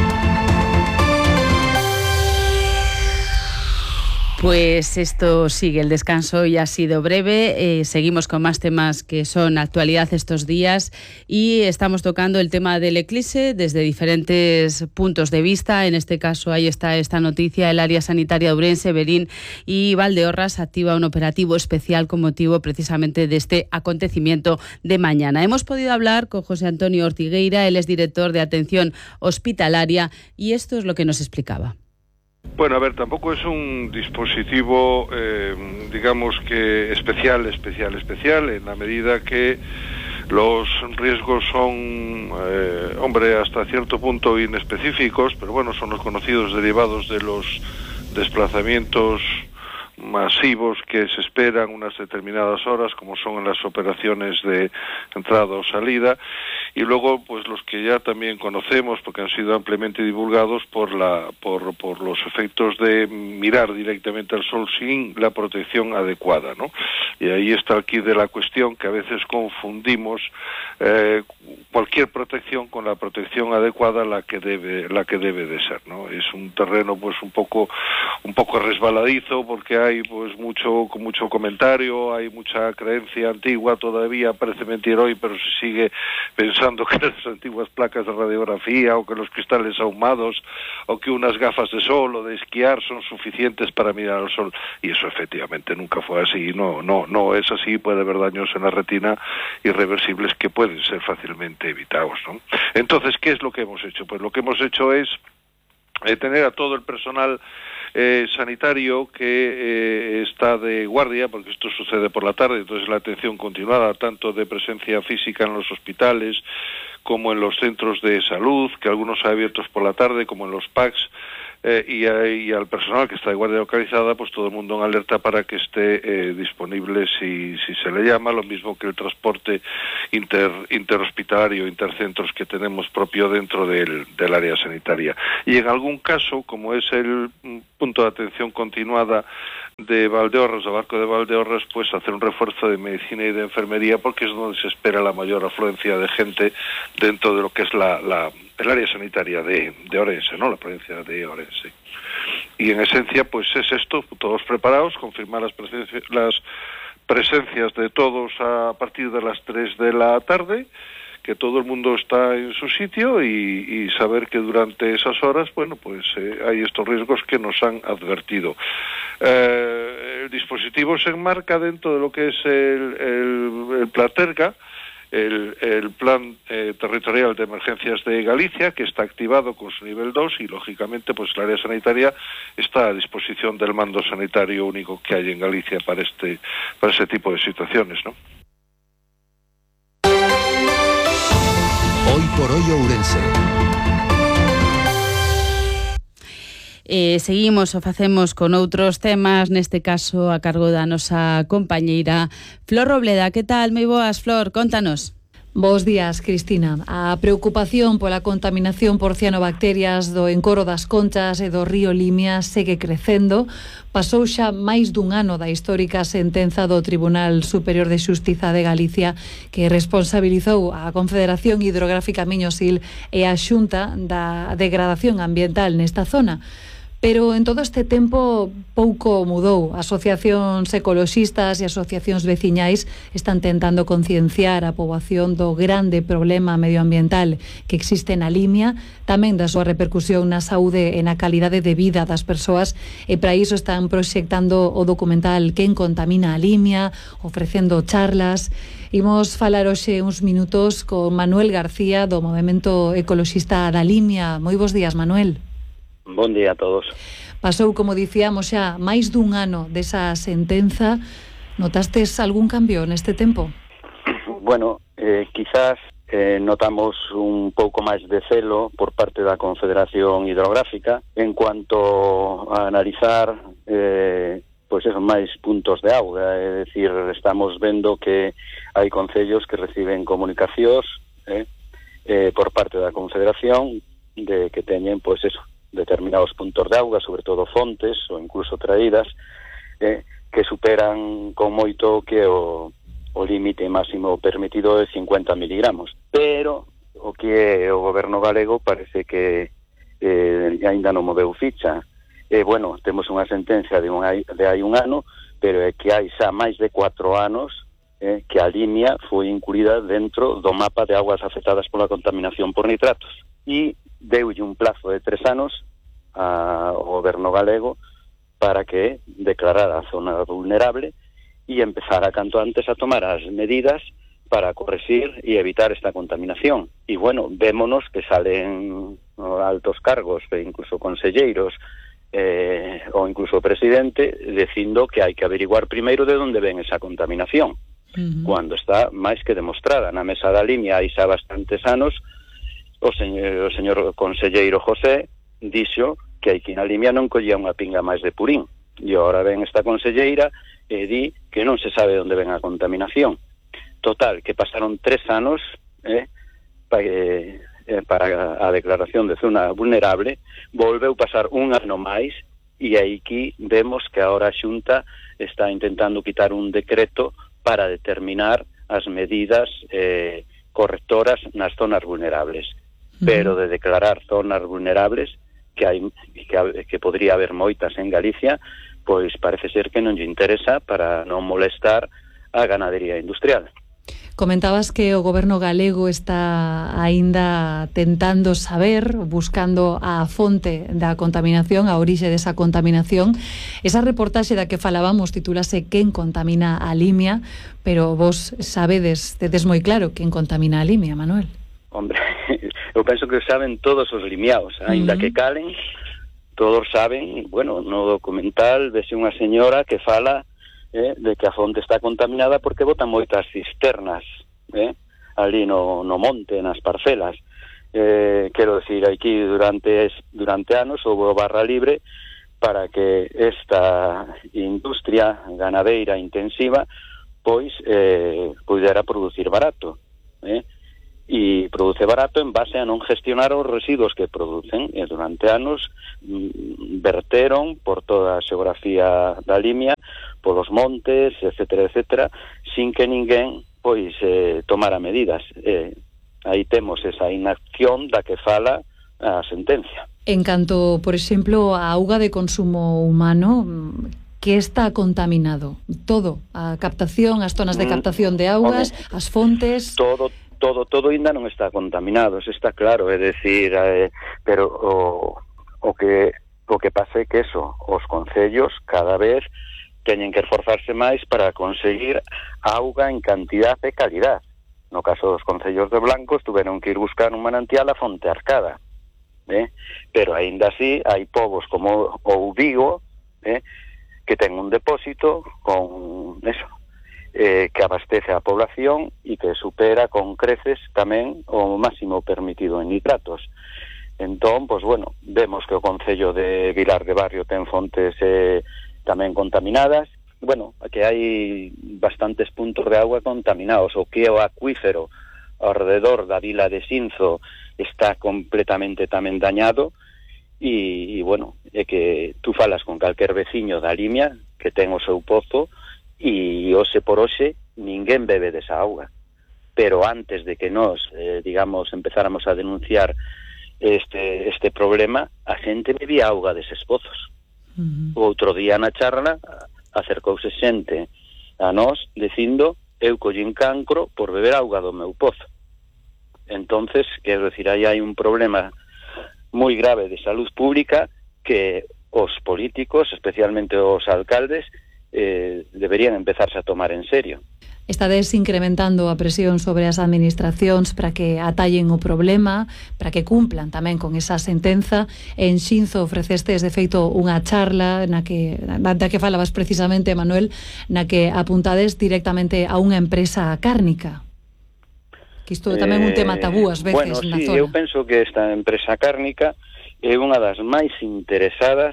Pues esto sigue, el descanso ya ha sido breve, eh, seguimos con más temas que son actualidad estos días, y estamos tocando el tema del eclipse desde diferentes puntos de vista. En este caso ahí está esta noticia: el área sanitaria de Ourense, Berín y Valdeorras activa un operativo especial con motivo precisamente de este acontecimiento de mañana. Hemos podido hablar con José Antonio Ortigueira, él es director de atención hospitalaria, y esto es lo que nos explicaba. Bueno, a ver, tampoco es un dispositivo, eh, digamos que especial, especial, especial, en la medida que los riesgos son, eh, hombre, hasta cierto punto inespecíficos, pero bueno, son los conocidos derivados de los desplazamientos masivos que se esperan unas determinadas horas, como son en las operaciones de entrada o salida, y luego pues los que ya también conocemos porque han sido ampliamente divulgados por la por por los efectos de mirar directamente al sol sin la protección adecuada, ¿no? Y ahí está el quid de la cuestión, que a veces confundimos eh, cualquier protección con la protección adecuada, la que debe la que debe de ser, ¿no? Es un terreno pues un poco un poco resbaladizo, porque hay pues mucho mucho comentario, hay mucha creencia antigua, todavía parece mentir hoy, pero se sigue pensando que las antiguas placas de radiografía o que los cristales ahumados o que unas gafas de sol o de esquiar son suficientes para mirar al sol, y eso efectivamente nunca fue así. No no no es así. Puede haber daños en la retina irreversibles que pueden ser fácilmente evitados, ¿no? Entonces, ¿qué es lo que hemos hecho? Pues lo que hemos hecho es eh, tener a todo el personal eh, sanitario que eh, está de guardia, porque esto sucede por la tarde, entonces la atención continuada, tanto de presencia física en los hospitales como en los centros de salud, que algunos hay abiertos por la tarde, como en los P A Cs, eh, y, a, y al personal que está de guardia localizada, pues todo el mundo en alerta para que esté eh, disponible si, si se le llama, lo mismo que el transporte inter, interhospitalario, intercentros que tenemos propio dentro del, del área sanitaria. Y en algún caso, como es el punto de atención continuada de Valdeorras, de Barco de Valdeorras, pues hacer un refuerzo de medicina y de enfermería, porque es donde se espera la mayor afluencia de gente dentro de lo que es la, la el área sanitaria de, de Orense, ¿no? La provincia de Orense. Y en esencia, pues es esto, todos preparados, confirmar las presencias, las presencias de todos a partir de las tres de la tarde, que todo el mundo está en su sitio y, y saber que durante esas horas, bueno, pues eh, hay estos riesgos que nos han advertido. Eh, el dispositivo se enmarca dentro de lo que es el, el, el Platerga, el, el Plan eh, Territorial de Emergencias de Galicia, que está activado con su nivel dos y, lógicamente, pues el área sanitaria está a disposición del mando sanitario único que hay en Galicia para este para ese tipo de situaciones, ¿no? Hoy por hoy Ourense. Eh, seguimos o facemos con outros temas, neste caso a cargo da nosa compañeira Flor Robleda. Que tal? Moi boas, Flor, contanos. Bos días, Cristina. A preocupación pola contaminación por cianobacterias do encoro das Conchas e do río Limia segue crecendo. Pasou xa máis dun ano da histórica sentenza do Tribunal Superior de Xustiza de Galicia, que responsabilizou a Confederación Hidrográfica Miñosil e a Xunta da degradación ambiental nesta zona. Pero en todo este tempo pouco mudou. Asociacións ecoloxistas e asociacións veciñais están tentando concienciar a poboación do grande problema medioambiental que existe na Limia, tamén da súa repercusión na saúde e na calidade de vida das persoas, e para iso están proxectando o documental Quen contamina a Limia, ofrecendo charlas. Imos falar hoxe uns minutos con Manuel García do Movemento Ecoloxista da Limia. Moi bons días, Manuel. Bon día a todos. Pasou, como dicíamos, xa máis dun ano desa sentenza. Notastes algún cambio neste tempo? Bueno, eh, quizás eh, notamos un pouco máis de celo por parte da Confederación Hidrográfica en cuanto a analizar eh, pois esos máis puntos de auga. É dicir, estamos vendo que hai concellos que reciben comunicacións eh, eh, por parte da Confederación de que teñen, pois eso, determinados puntos de auga, sobre todo fontes ou incluso traídas, eh, que superan con moito que o, o límite máximo permitido de cincuenta miligramos. Pero o que é o goberno galego parece que eh, ainda non moveu ficha. E, bueno, temos unha sentencia de, un, de hai un ano, pero é que hai xa máis de cuatro anos eh, que a Limia foi incluída dentro do mapa de aguas afectadas pola contaminación por nitratos. E deulle un plazo de tres anos ao goberno galego para que declarara a zona vulnerable e empezara canto antes a tomar as medidas para corregir e evitar esta contaminación. E, bueno, vémonos que salen altos cargos e incluso conselleiros eh, ou incluso o presidente dicindo que hai que averiguar primeiro de onde ven esa contaminación, uh-huh. Cuando está máis que demostrada. Na mesa da Limia hai xa bastantes anos o señor, o señor conselleiro José dixo que aquí na Limia non collía unha pinga máis de purín, e agora ven esta conselleira e di que non se sabe onde ven a contaminación. Total, que pasaron tres anos eh, pa, eh, para a declaración de zona vulnerable, volveu pasar un ano máis, e aquí vemos que agora a Xunta está intentando quitar un decreto para determinar as medidas eh, correctoras nas zonas vulnerables. Pero de declarar zonas vulnerables, que hai que, que podría haber moitas en Galicia, pois parece ser que non lle interesa para non molestar a ganadería industrial. Comentabas que o goberno galego está aínda tentando saber, buscando a fonte da contaminación, a orixe desa contaminación. Esa reportaxe da que falábamos titúlase Quen contamina a Limia, pero vos sabedes, tedes moi claro quen contamina a Limia, Manuel. Hombre, eu penso que saben todos os limiaos, aínda uh-huh. que calen, todos saben, bueno, no documental vese unha señora que fala eh, de que a fonte está contaminada porque botan moitas cisternas eh, ali no, no monte, nas parcelas. Eh, quero decir, aquí durante durante anos houve barra libre para que esta industria ganadeira intensiva pois eh, pudera producir barato, eh? E produce barato en base a non gestionar os residuos que producen, e durante anos mm, verteron por toda a xeografía da Limia, polos montes, etcétera, etcétera, sin que ninguén pois eh, tomara medidas. Eh, aí temos esa inacción da que fala a sentencia. En canto, por exemplo, a auga de consumo humano, que está contaminado? Todo, a captación, as zonas de captación de augas, mm, as fontes... Todo, todo, todo ainda non está contaminado, eso está claro, é dicir, eh, pero o, o que o que pasa é que eso, os concellos cada vez teñen que esforzarse máis para conseguir auga en cantidad e calidad. No caso dos concellos de Blancos tuveron que ir buscar un manantial a Fonte Arcada, eh? Pero aínda así hai povos como o Vigo, eh? que ten un depósito con eso, eh, que abastece a población e que supera con creces tamén o máximo permitido en nitratos. Entón, pois bueno, vemos que o Concello de Vilar de Barrio ten fontes eh, tamén contaminadas. Bueno, que hai bastantes puntos de agua contaminados, o que o acuífero alrededor da vila de Sinzo está completamente tamén dañado. E, e bueno, é que tú falas con calquer veciño da Limia que ten o seu pozo e hoxe por hoxe ninguén bebe desa auga. Pero antes de que nós, eh, digamos, empezáramos a denunciar este, este problema, a xente bebía auga deses pozos. Uh-huh. O outro día na charla acercouse xente a nós dicindo eu collín cancro por beber auga do meu pozo. Entonces, quero decir, aí hai un problema moi grave de salud pública que os políticos, especialmente os alcaldes, eh, deberían empezarse a tomar en serio. Estades incrementando a presión sobre as administracións para que atallen o problema, para que cumplan tamén con esa sentenza. En Xinzo ofrecestes, de feito, unha charla na que, na que falabas precisamente, Manuel, na que apuntades directamente a unha empresa cárnica. Que isto é tamén un tema tabú ás veces bueno, na sí, zona. Eu penso que esta empresa cárnica é unha das máis interesadas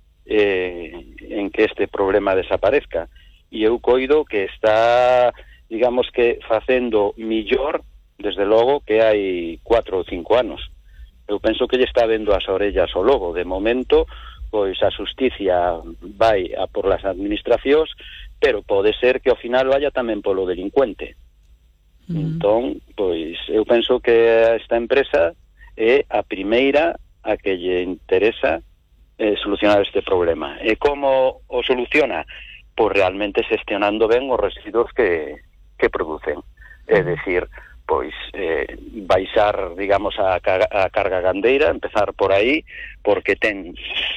eh, en que este problema desaparezca. E eu coido que está, digamos que, facendo millor, desde logo, que hai cuatro ou cinco anos. Eu penso que lle está vendo as orellas ao lobo. De momento, pois a xusticia vai a por las administracións, pero pode ser que ao final vaya tamén polo delincuente. Mm. Entón, pois, eu penso que esta empresa é a primeira a que lle interesa eh, solucionar este problema. E como o soluciona? Pois realmente xestionando ben os residuos que, que producen. É dicir, pois, eh, baixar, digamos, a, a carga gandeira, empezar por aí, porque ten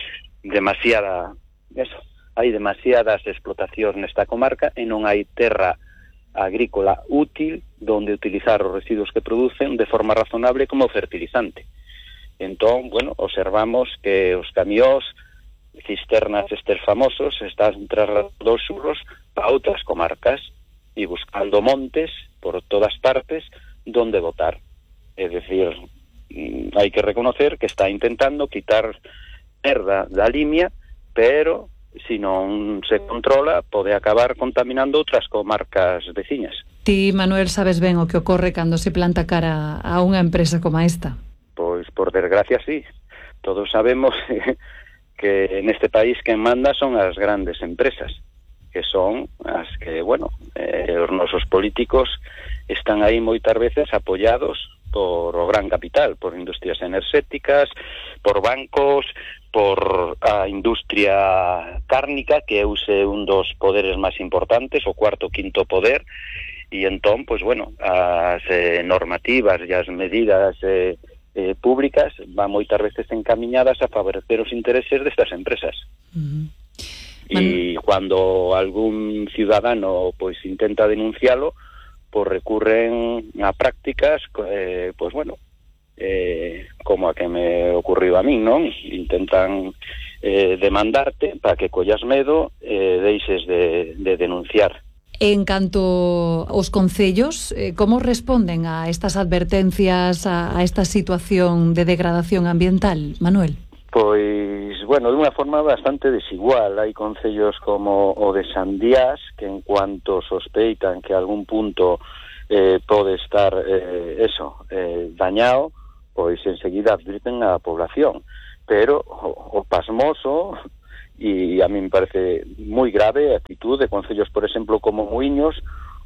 demasiada, eso, hai demasiadas explotacións nesta comarca e non hai terra agrícola útil donde utilizar os residuos que producen de forma razonable como fertilizante. Entón, bueno, observamos que os camións, cisternas estes famosos, están trasladando os xurros para outras comarcas e buscando montes por todas partes donde botar. É dicir, hai que reconocer que está intentando quitar perda da Limia, pero se non se controla, pode acabar contaminando outras comarcas veciñas. Ti, Manuel, sabes ben o que ocorre cando se planta cara a unha empresa como esta? Pois, por desgracia, sí. Todos sabemos que neste país quen manda son as grandes empresas, que son as que, bueno, eh, os nosos políticos están aí moitas veces apoiados por o gran capital, por industrias enerxéticas, por bancos, por a industria cárnica, que é un dos poderes máis importantes, o cuarto, quinto poder, e entón, pois, bueno, as eh, normativas e as medidas eh, eh, públicas van moitas veces encamiñadas a favorecer os intereses destas empresas. Uh-huh. E cando algún ciudadano pois intenta denuncialo, pois recurren a prácticas eh, pois bueno, eh, como a que me ocurriu a min, non? Intentan eh, demandarte para que collas medo e eh, deixes de, de denunciar. En canto aos concellos, eh, como responden a estas advertencias, a, a esta situación de degradación ambiental, Manuel? Pois, bueno, de unha forma bastante desigual. Hai concellos como o de Sandiás, que en cuanto sospeitan que algún punto eh, pode estar, eh, eso, eh, dañado, pois enseguida advirten a población. Pero o, o pasmoso, e a mí me parece moi grave a actitud de concellos, por exemplo, como Muiños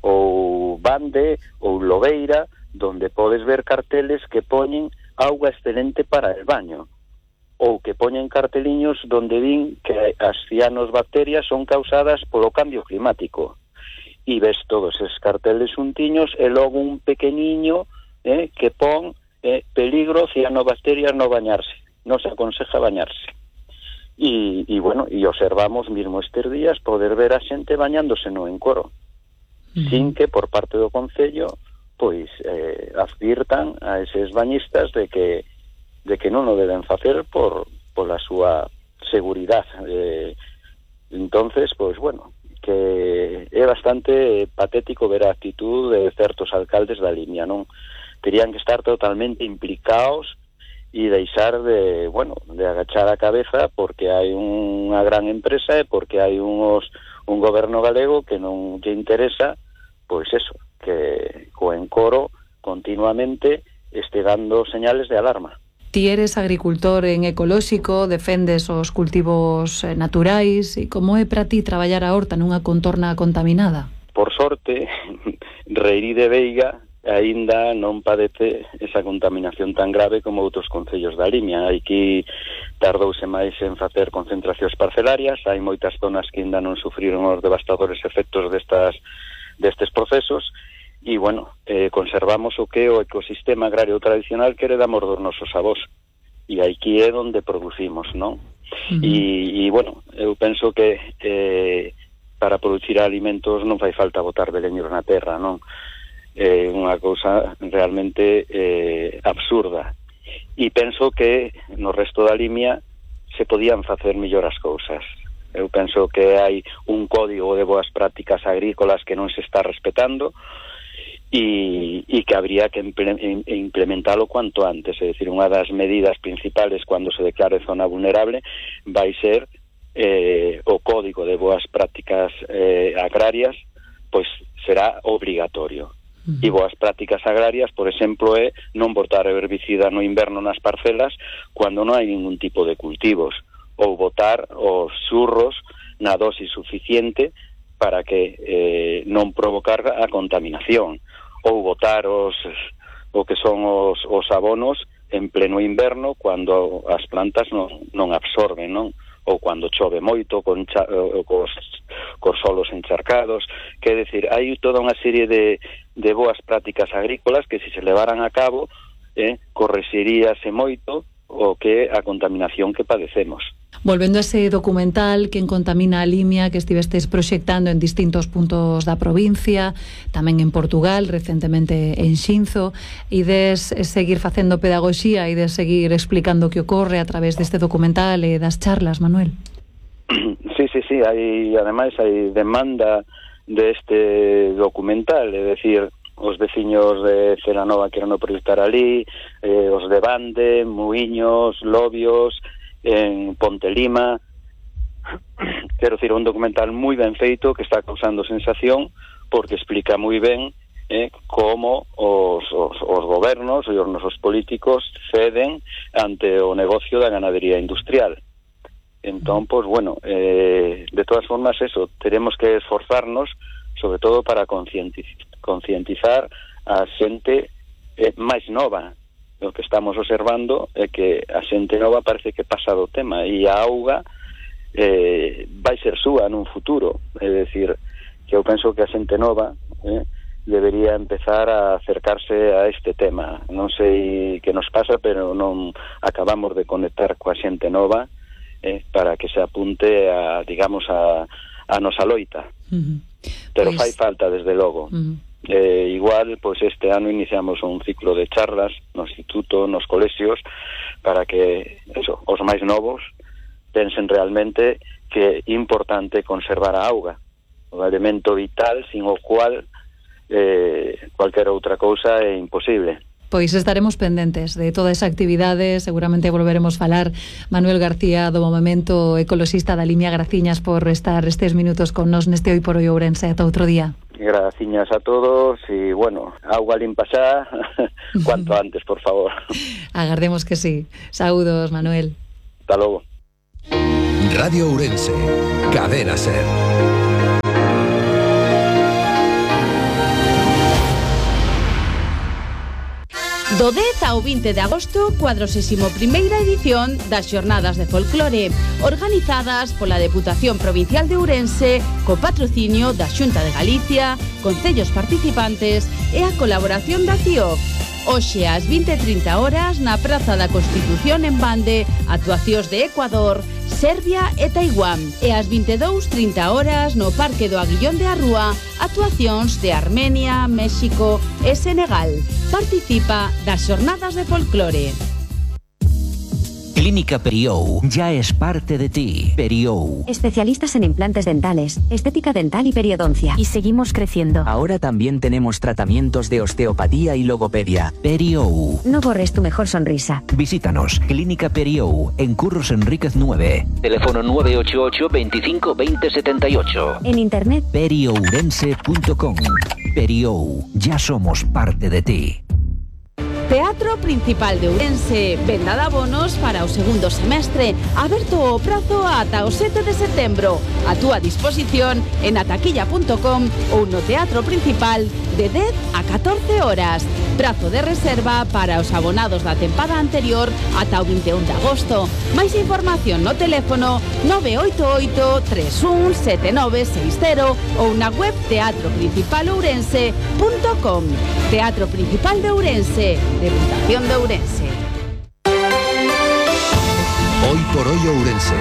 ou Bande ou Lobeira, donde podes ver carteles que poñen auga excelente para el baño, ou que poñen carteliños donde din que as cianobacterias son causadas polo cambio climático. E ves todos esos carteles untiños e logo un pequeniño eh, que pon eh, peligro cianobacterias no bañarse, non se aconseja bañarse. E, e bueno, e observamos mesmo estes días poder ver a xente bañándose no Encoro, uh-huh. sin que por parte do Concello pois eh, advirtan a eses bañistas de que de que non o deben facer por pola súa seguridade. Eh, entonces, pois bueno, que é bastante patético ver a actitud de certos alcaldes da Limia, non? Terían que estar totalmente implicados e deixar de, bueno, de agachar a cabeza porque hai unha gran empresa e porque hai unos, un goberno galego que non lle interesa, pois eso, que co Encoro continuamente este dando señales de alarma. Ti eres agricultor en ecolóxico, defendes os cultivos naturais, e como é para ti traballar a horta nunha contorna contaminada? Por sorte, Reirí de Veiga aínda non padece esa contaminación tan grave como outros concellos da Limia. Aquí tardouse máis en facer concentracións parcelarias, hai moitas zonas que aínda non sufriron os devastadores efectos destas, destes procesos, e, bueno, eh, conservamos o que o ecosistema agrario tradicional que heredamos dos nosos avós, e aquí é onde producimos, non? Uh-huh. E, e, bueno, eu penso que eh, para producir alimentos non fai falta botar veleños na terra, non? É unha cousa realmente eh, absurda, e penso que no resto da Limia se podían facer mellor as cousas. Eu penso que hai un código de boas prácticas agrícolas que non se está respetando e, e que habría que implementalo cuanto antes. É dicir, unha das medidas principales cando se declare zona vulnerable vai ser eh, o código de boas prácticas eh, agrarias, pois será obrigatorio. E boas prácticas agrarias, por exemplo, é non botar herbicida no inverno nas parcelas cando non hai ningún tipo de cultivos, ou botar os xurros na dosis suficiente para que eh, non provocar a contaminación, ou botar os, o que son os, os abonos en pleno inverno cando as plantas non, non absorben, non? Ou cando chove moito con cha, cos, cos solos encharcados. Que é dicir, hai toda unha serie de, de boas prácticas agrícolas que se se levaran a cabo eh, correxiríase moito o que a contaminación que padecemos. Volvendo a ese documental Quen contamina a Limia que estivestes proxectando en distintos puntos da provincia, tamén en Portugal, recentemente en Xinzo, e des seguir facendo pedagogía e des seguir explicando o que ocorre a través deste documental e das charlas, Manuel. Sí, sí, sí, hai, ademais hai demanda deste documental, é dicir, os veciños de Celanova queren proyectar ali, eh, os de Bande, Muiños, Lobios, en Pontelima. Quero dicir, un documental moi ben feito que está causando sensación porque explica moi ben eh, como os, os, os gobernos e os nosos políticos ceden ante o negocio da ganadería industrial. Entón, pois, bueno, eh, de todas formas, eso, teremos que esforzarnos sobre todo para concientizar, concientizar a xente eh, máis nova. O que estamos observando é que a xente nova parece que pasa do tema e a auga eh, vai ser súa nun futuro. É dicir, que eu penso que a xente nova eh, debería empezar a acercarse a este tema. Non sei que nos pasa, pero non acabamos de conectar coa xente nova eh, para que se apunte a, digamos, a, a nosa loita. Uh-huh. Pero pues, fai falta, desde logo. Uh-huh. Eh, igual, pois este ano iniciamos un ciclo de charlas no instituto, nos colexios, para que eso, os máis novos pensen realmente que é importante conservar a auga, o elemento vital sin o cual eh, cualquier outra cousa é imposible. Pois estaremos pendentes de toda esa actividade, seguramente volveremos falar. Manuel García, do Movemento Ecoloxista da Limia, graciñas por estar estes minutos con nos neste Hoy por Hoy Ourense. Ata outro día. Graciñas a todos e, bueno, auga limpa xa, cuanto antes, por favor. Agardemos que sí. Saúdos, Manuel. Hasta logo. Radio Ourense, Cadena Ser. Do dez ao vinte de agosto, cuadragésima primeira edición das Xornadas de Folclore, organizadas pola Deputación Provincial de Ourense, co patrocinio da Xunta de Galicia, concellos participantes e a colaboración da C I O F. Hoxe ás vinte e trinta horas na Praza da Constitución en Bande, actuacións de Ecuador, Serbia e Taiwán. E ás vinte e dúas e trinta horas no Parque do Aguillón de Arrúa, actuacións de Armenia, México e Senegal. Participa das Xornadas de Folclore. Clínica Periou ya es parte de ti. Periou. Especialistas en implantes dentales, estética dental y periodoncia. Y seguimos creciendo. Ahora también tenemos tratamientos de osteopatía y logopedia. Periou. No borres tu mejor sonrisa. Visítanos. Clínica Periou, en Curros Enríquez nueve. Teléfono nueve ocho ocho, veinticinco, veinte, setenta y ocho. En internet. periourense punto com. Periou. Ya somos parte de ti. Teatro Principal de Ourense, venda de abonos para o segundo semestre, aberto o prazo ata o sete de setembro. A túa disposición en ataquilla punto com ou no Teatro Principal de dez a catorce horas. Prazo de reserva para os abonados da tempada anterior ata o vinte e un de agosto. Máis información no teléfono nove oito oito, tres un, sete nove seis cero ou na web teatro principal ourense punto com. Teatro Principal de Ourense, Deputación de Ourense. Hoy por Hoy Ourense.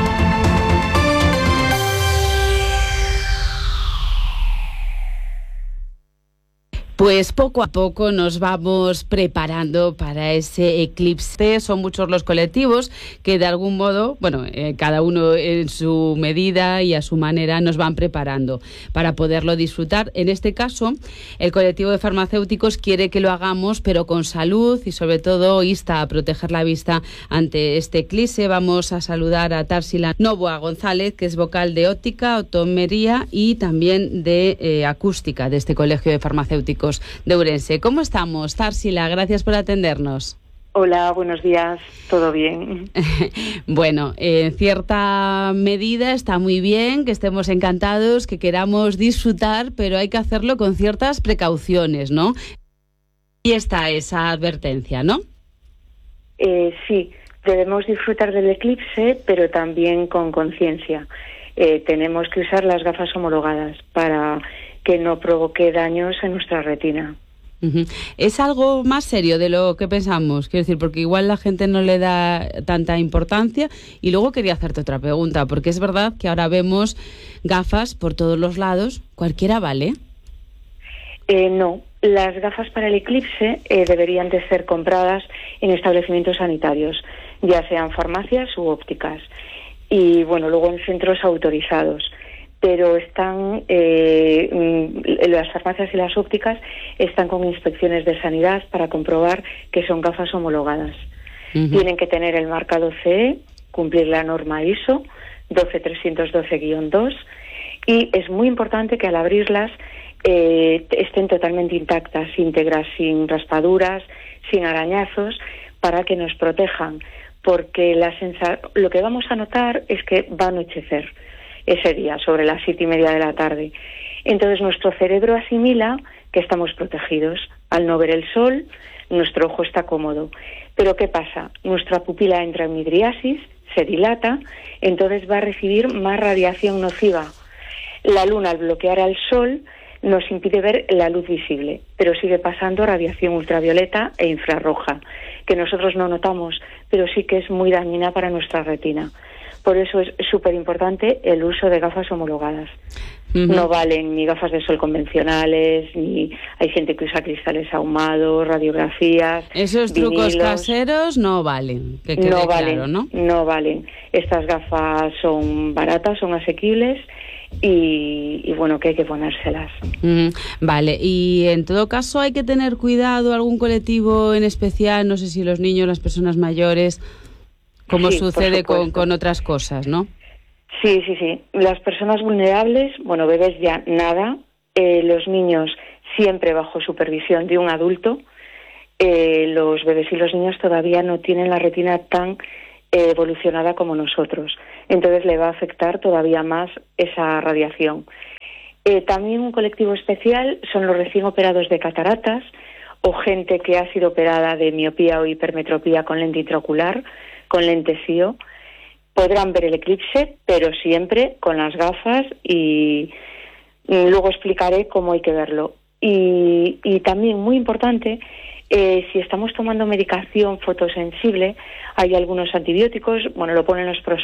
Pues poco a poco nos vamos preparando para ese eclipse. Son muchos los colectivos que de algún modo, bueno, eh, cada uno en su medida y a su manera nos van preparando para poderlo disfrutar. En este caso, el colectivo de farmacéuticos quiere que lo hagamos, pero con salud y sobre todo insta a proteger la vista ante este eclipse. Vamos a saludar a Tarsila Novoa González, que es vocal de óptica, optometría y también de eh, acústica de este colegio de farmacéuticos de Ourense. ¿Cómo estamos, Tarsila? Gracias por atendernos. Hola, buenos días. ¿Todo bien? Bueno, en cierta medida está muy bien que estemos encantados, que queramos disfrutar, pero hay que hacerlo con ciertas precauciones, ¿no? Y está esa advertencia, ¿no? Eh, sí, debemos disfrutar del eclipse, pero también con conciencia. Eh, tenemos que usar las gafas homologadas para que no provoque daños en nuestra retina. Uh-huh. Es algo más serio de lo que pensamos, quiero decir, porque igual la gente no le da tanta importancia. Y luego quería hacerte otra pregunta, porque es verdad que ahora vemos gafas por todos los lados. ¿Cualquiera vale? Eh, no, las gafas para el eclipse eh, deberían de ser compradas en establecimientos sanitarios, ya sean farmacias u ópticas, y bueno, luego en centros autorizados. Pero están, eh, las farmacias y las ópticas están con inspecciones de sanidad para comprobar que son gafas homologadas. Uh-huh. Tienen que tener el marcado C E, cumplir la norma I S O doce trescientos doce guión dos, y es muy importante que al abrirlas eh, estén totalmente intactas, íntegras, sin raspaduras, sin arañazos, para que nos protejan, porque la sensa- lo que vamos a notar es que va a anochecer ese día, sobre las siete y media de la tarde. Entonces nuestro cerebro asimila que estamos protegidos. Al no ver el sol, nuestro ojo está cómodo. Pero ¿qué pasa? Nuestra pupila entra en midriasis, se dilata, entonces va a recibir más radiación nociva. La luna, al bloquear al sol, nos impide ver la luz visible, pero sigue pasando radiación ultravioleta e infrarroja, que nosotros no notamos, pero sí que es muy dañina para nuestra retina. Por eso es súper importante el uso de gafas homologadas. Uh-huh. No valen ni gafas de sol convencionales, ni hay gente que usa cristales ahumados, radiografías. Esos vinilos. trucos caseros no valen, que quede no valen, claro, ¿no? No valen. Estas gafas son baratas, son asequibles y, y bueno, que hay que ponérselas. Mm, vale, y en todo caso hay que tener cuidado, algún colectivo en especial, no sé si los niños, las personas mayores, como Sí, sucede por con, supuesto. con otras cosas, ¿no? Sí, sí, sí. Las personas vulnerables, bueno, bebés ya nada, eh, los niños siempre bajo supervisión de un adulto, eh, los bebés y los niños todavía no tienen la retina tan eh, evolucionada como nosotros, entonces le va a afectar todavía más esa radiación. Eh, también un colectivo especial son los recién operados de cataratas o gente que ha sido operada de miopía o hipermetropía con lente intraocular, con lente C I O. Podrán ver el eclipse, pero siempre con las gafas y, y luego explicaré cómo hay que verlo. Y, y también, muy importante, eh, si estamos tomando medicación fotosensible, hay algunos antibióticos, bueno, lo ponen los prospectos,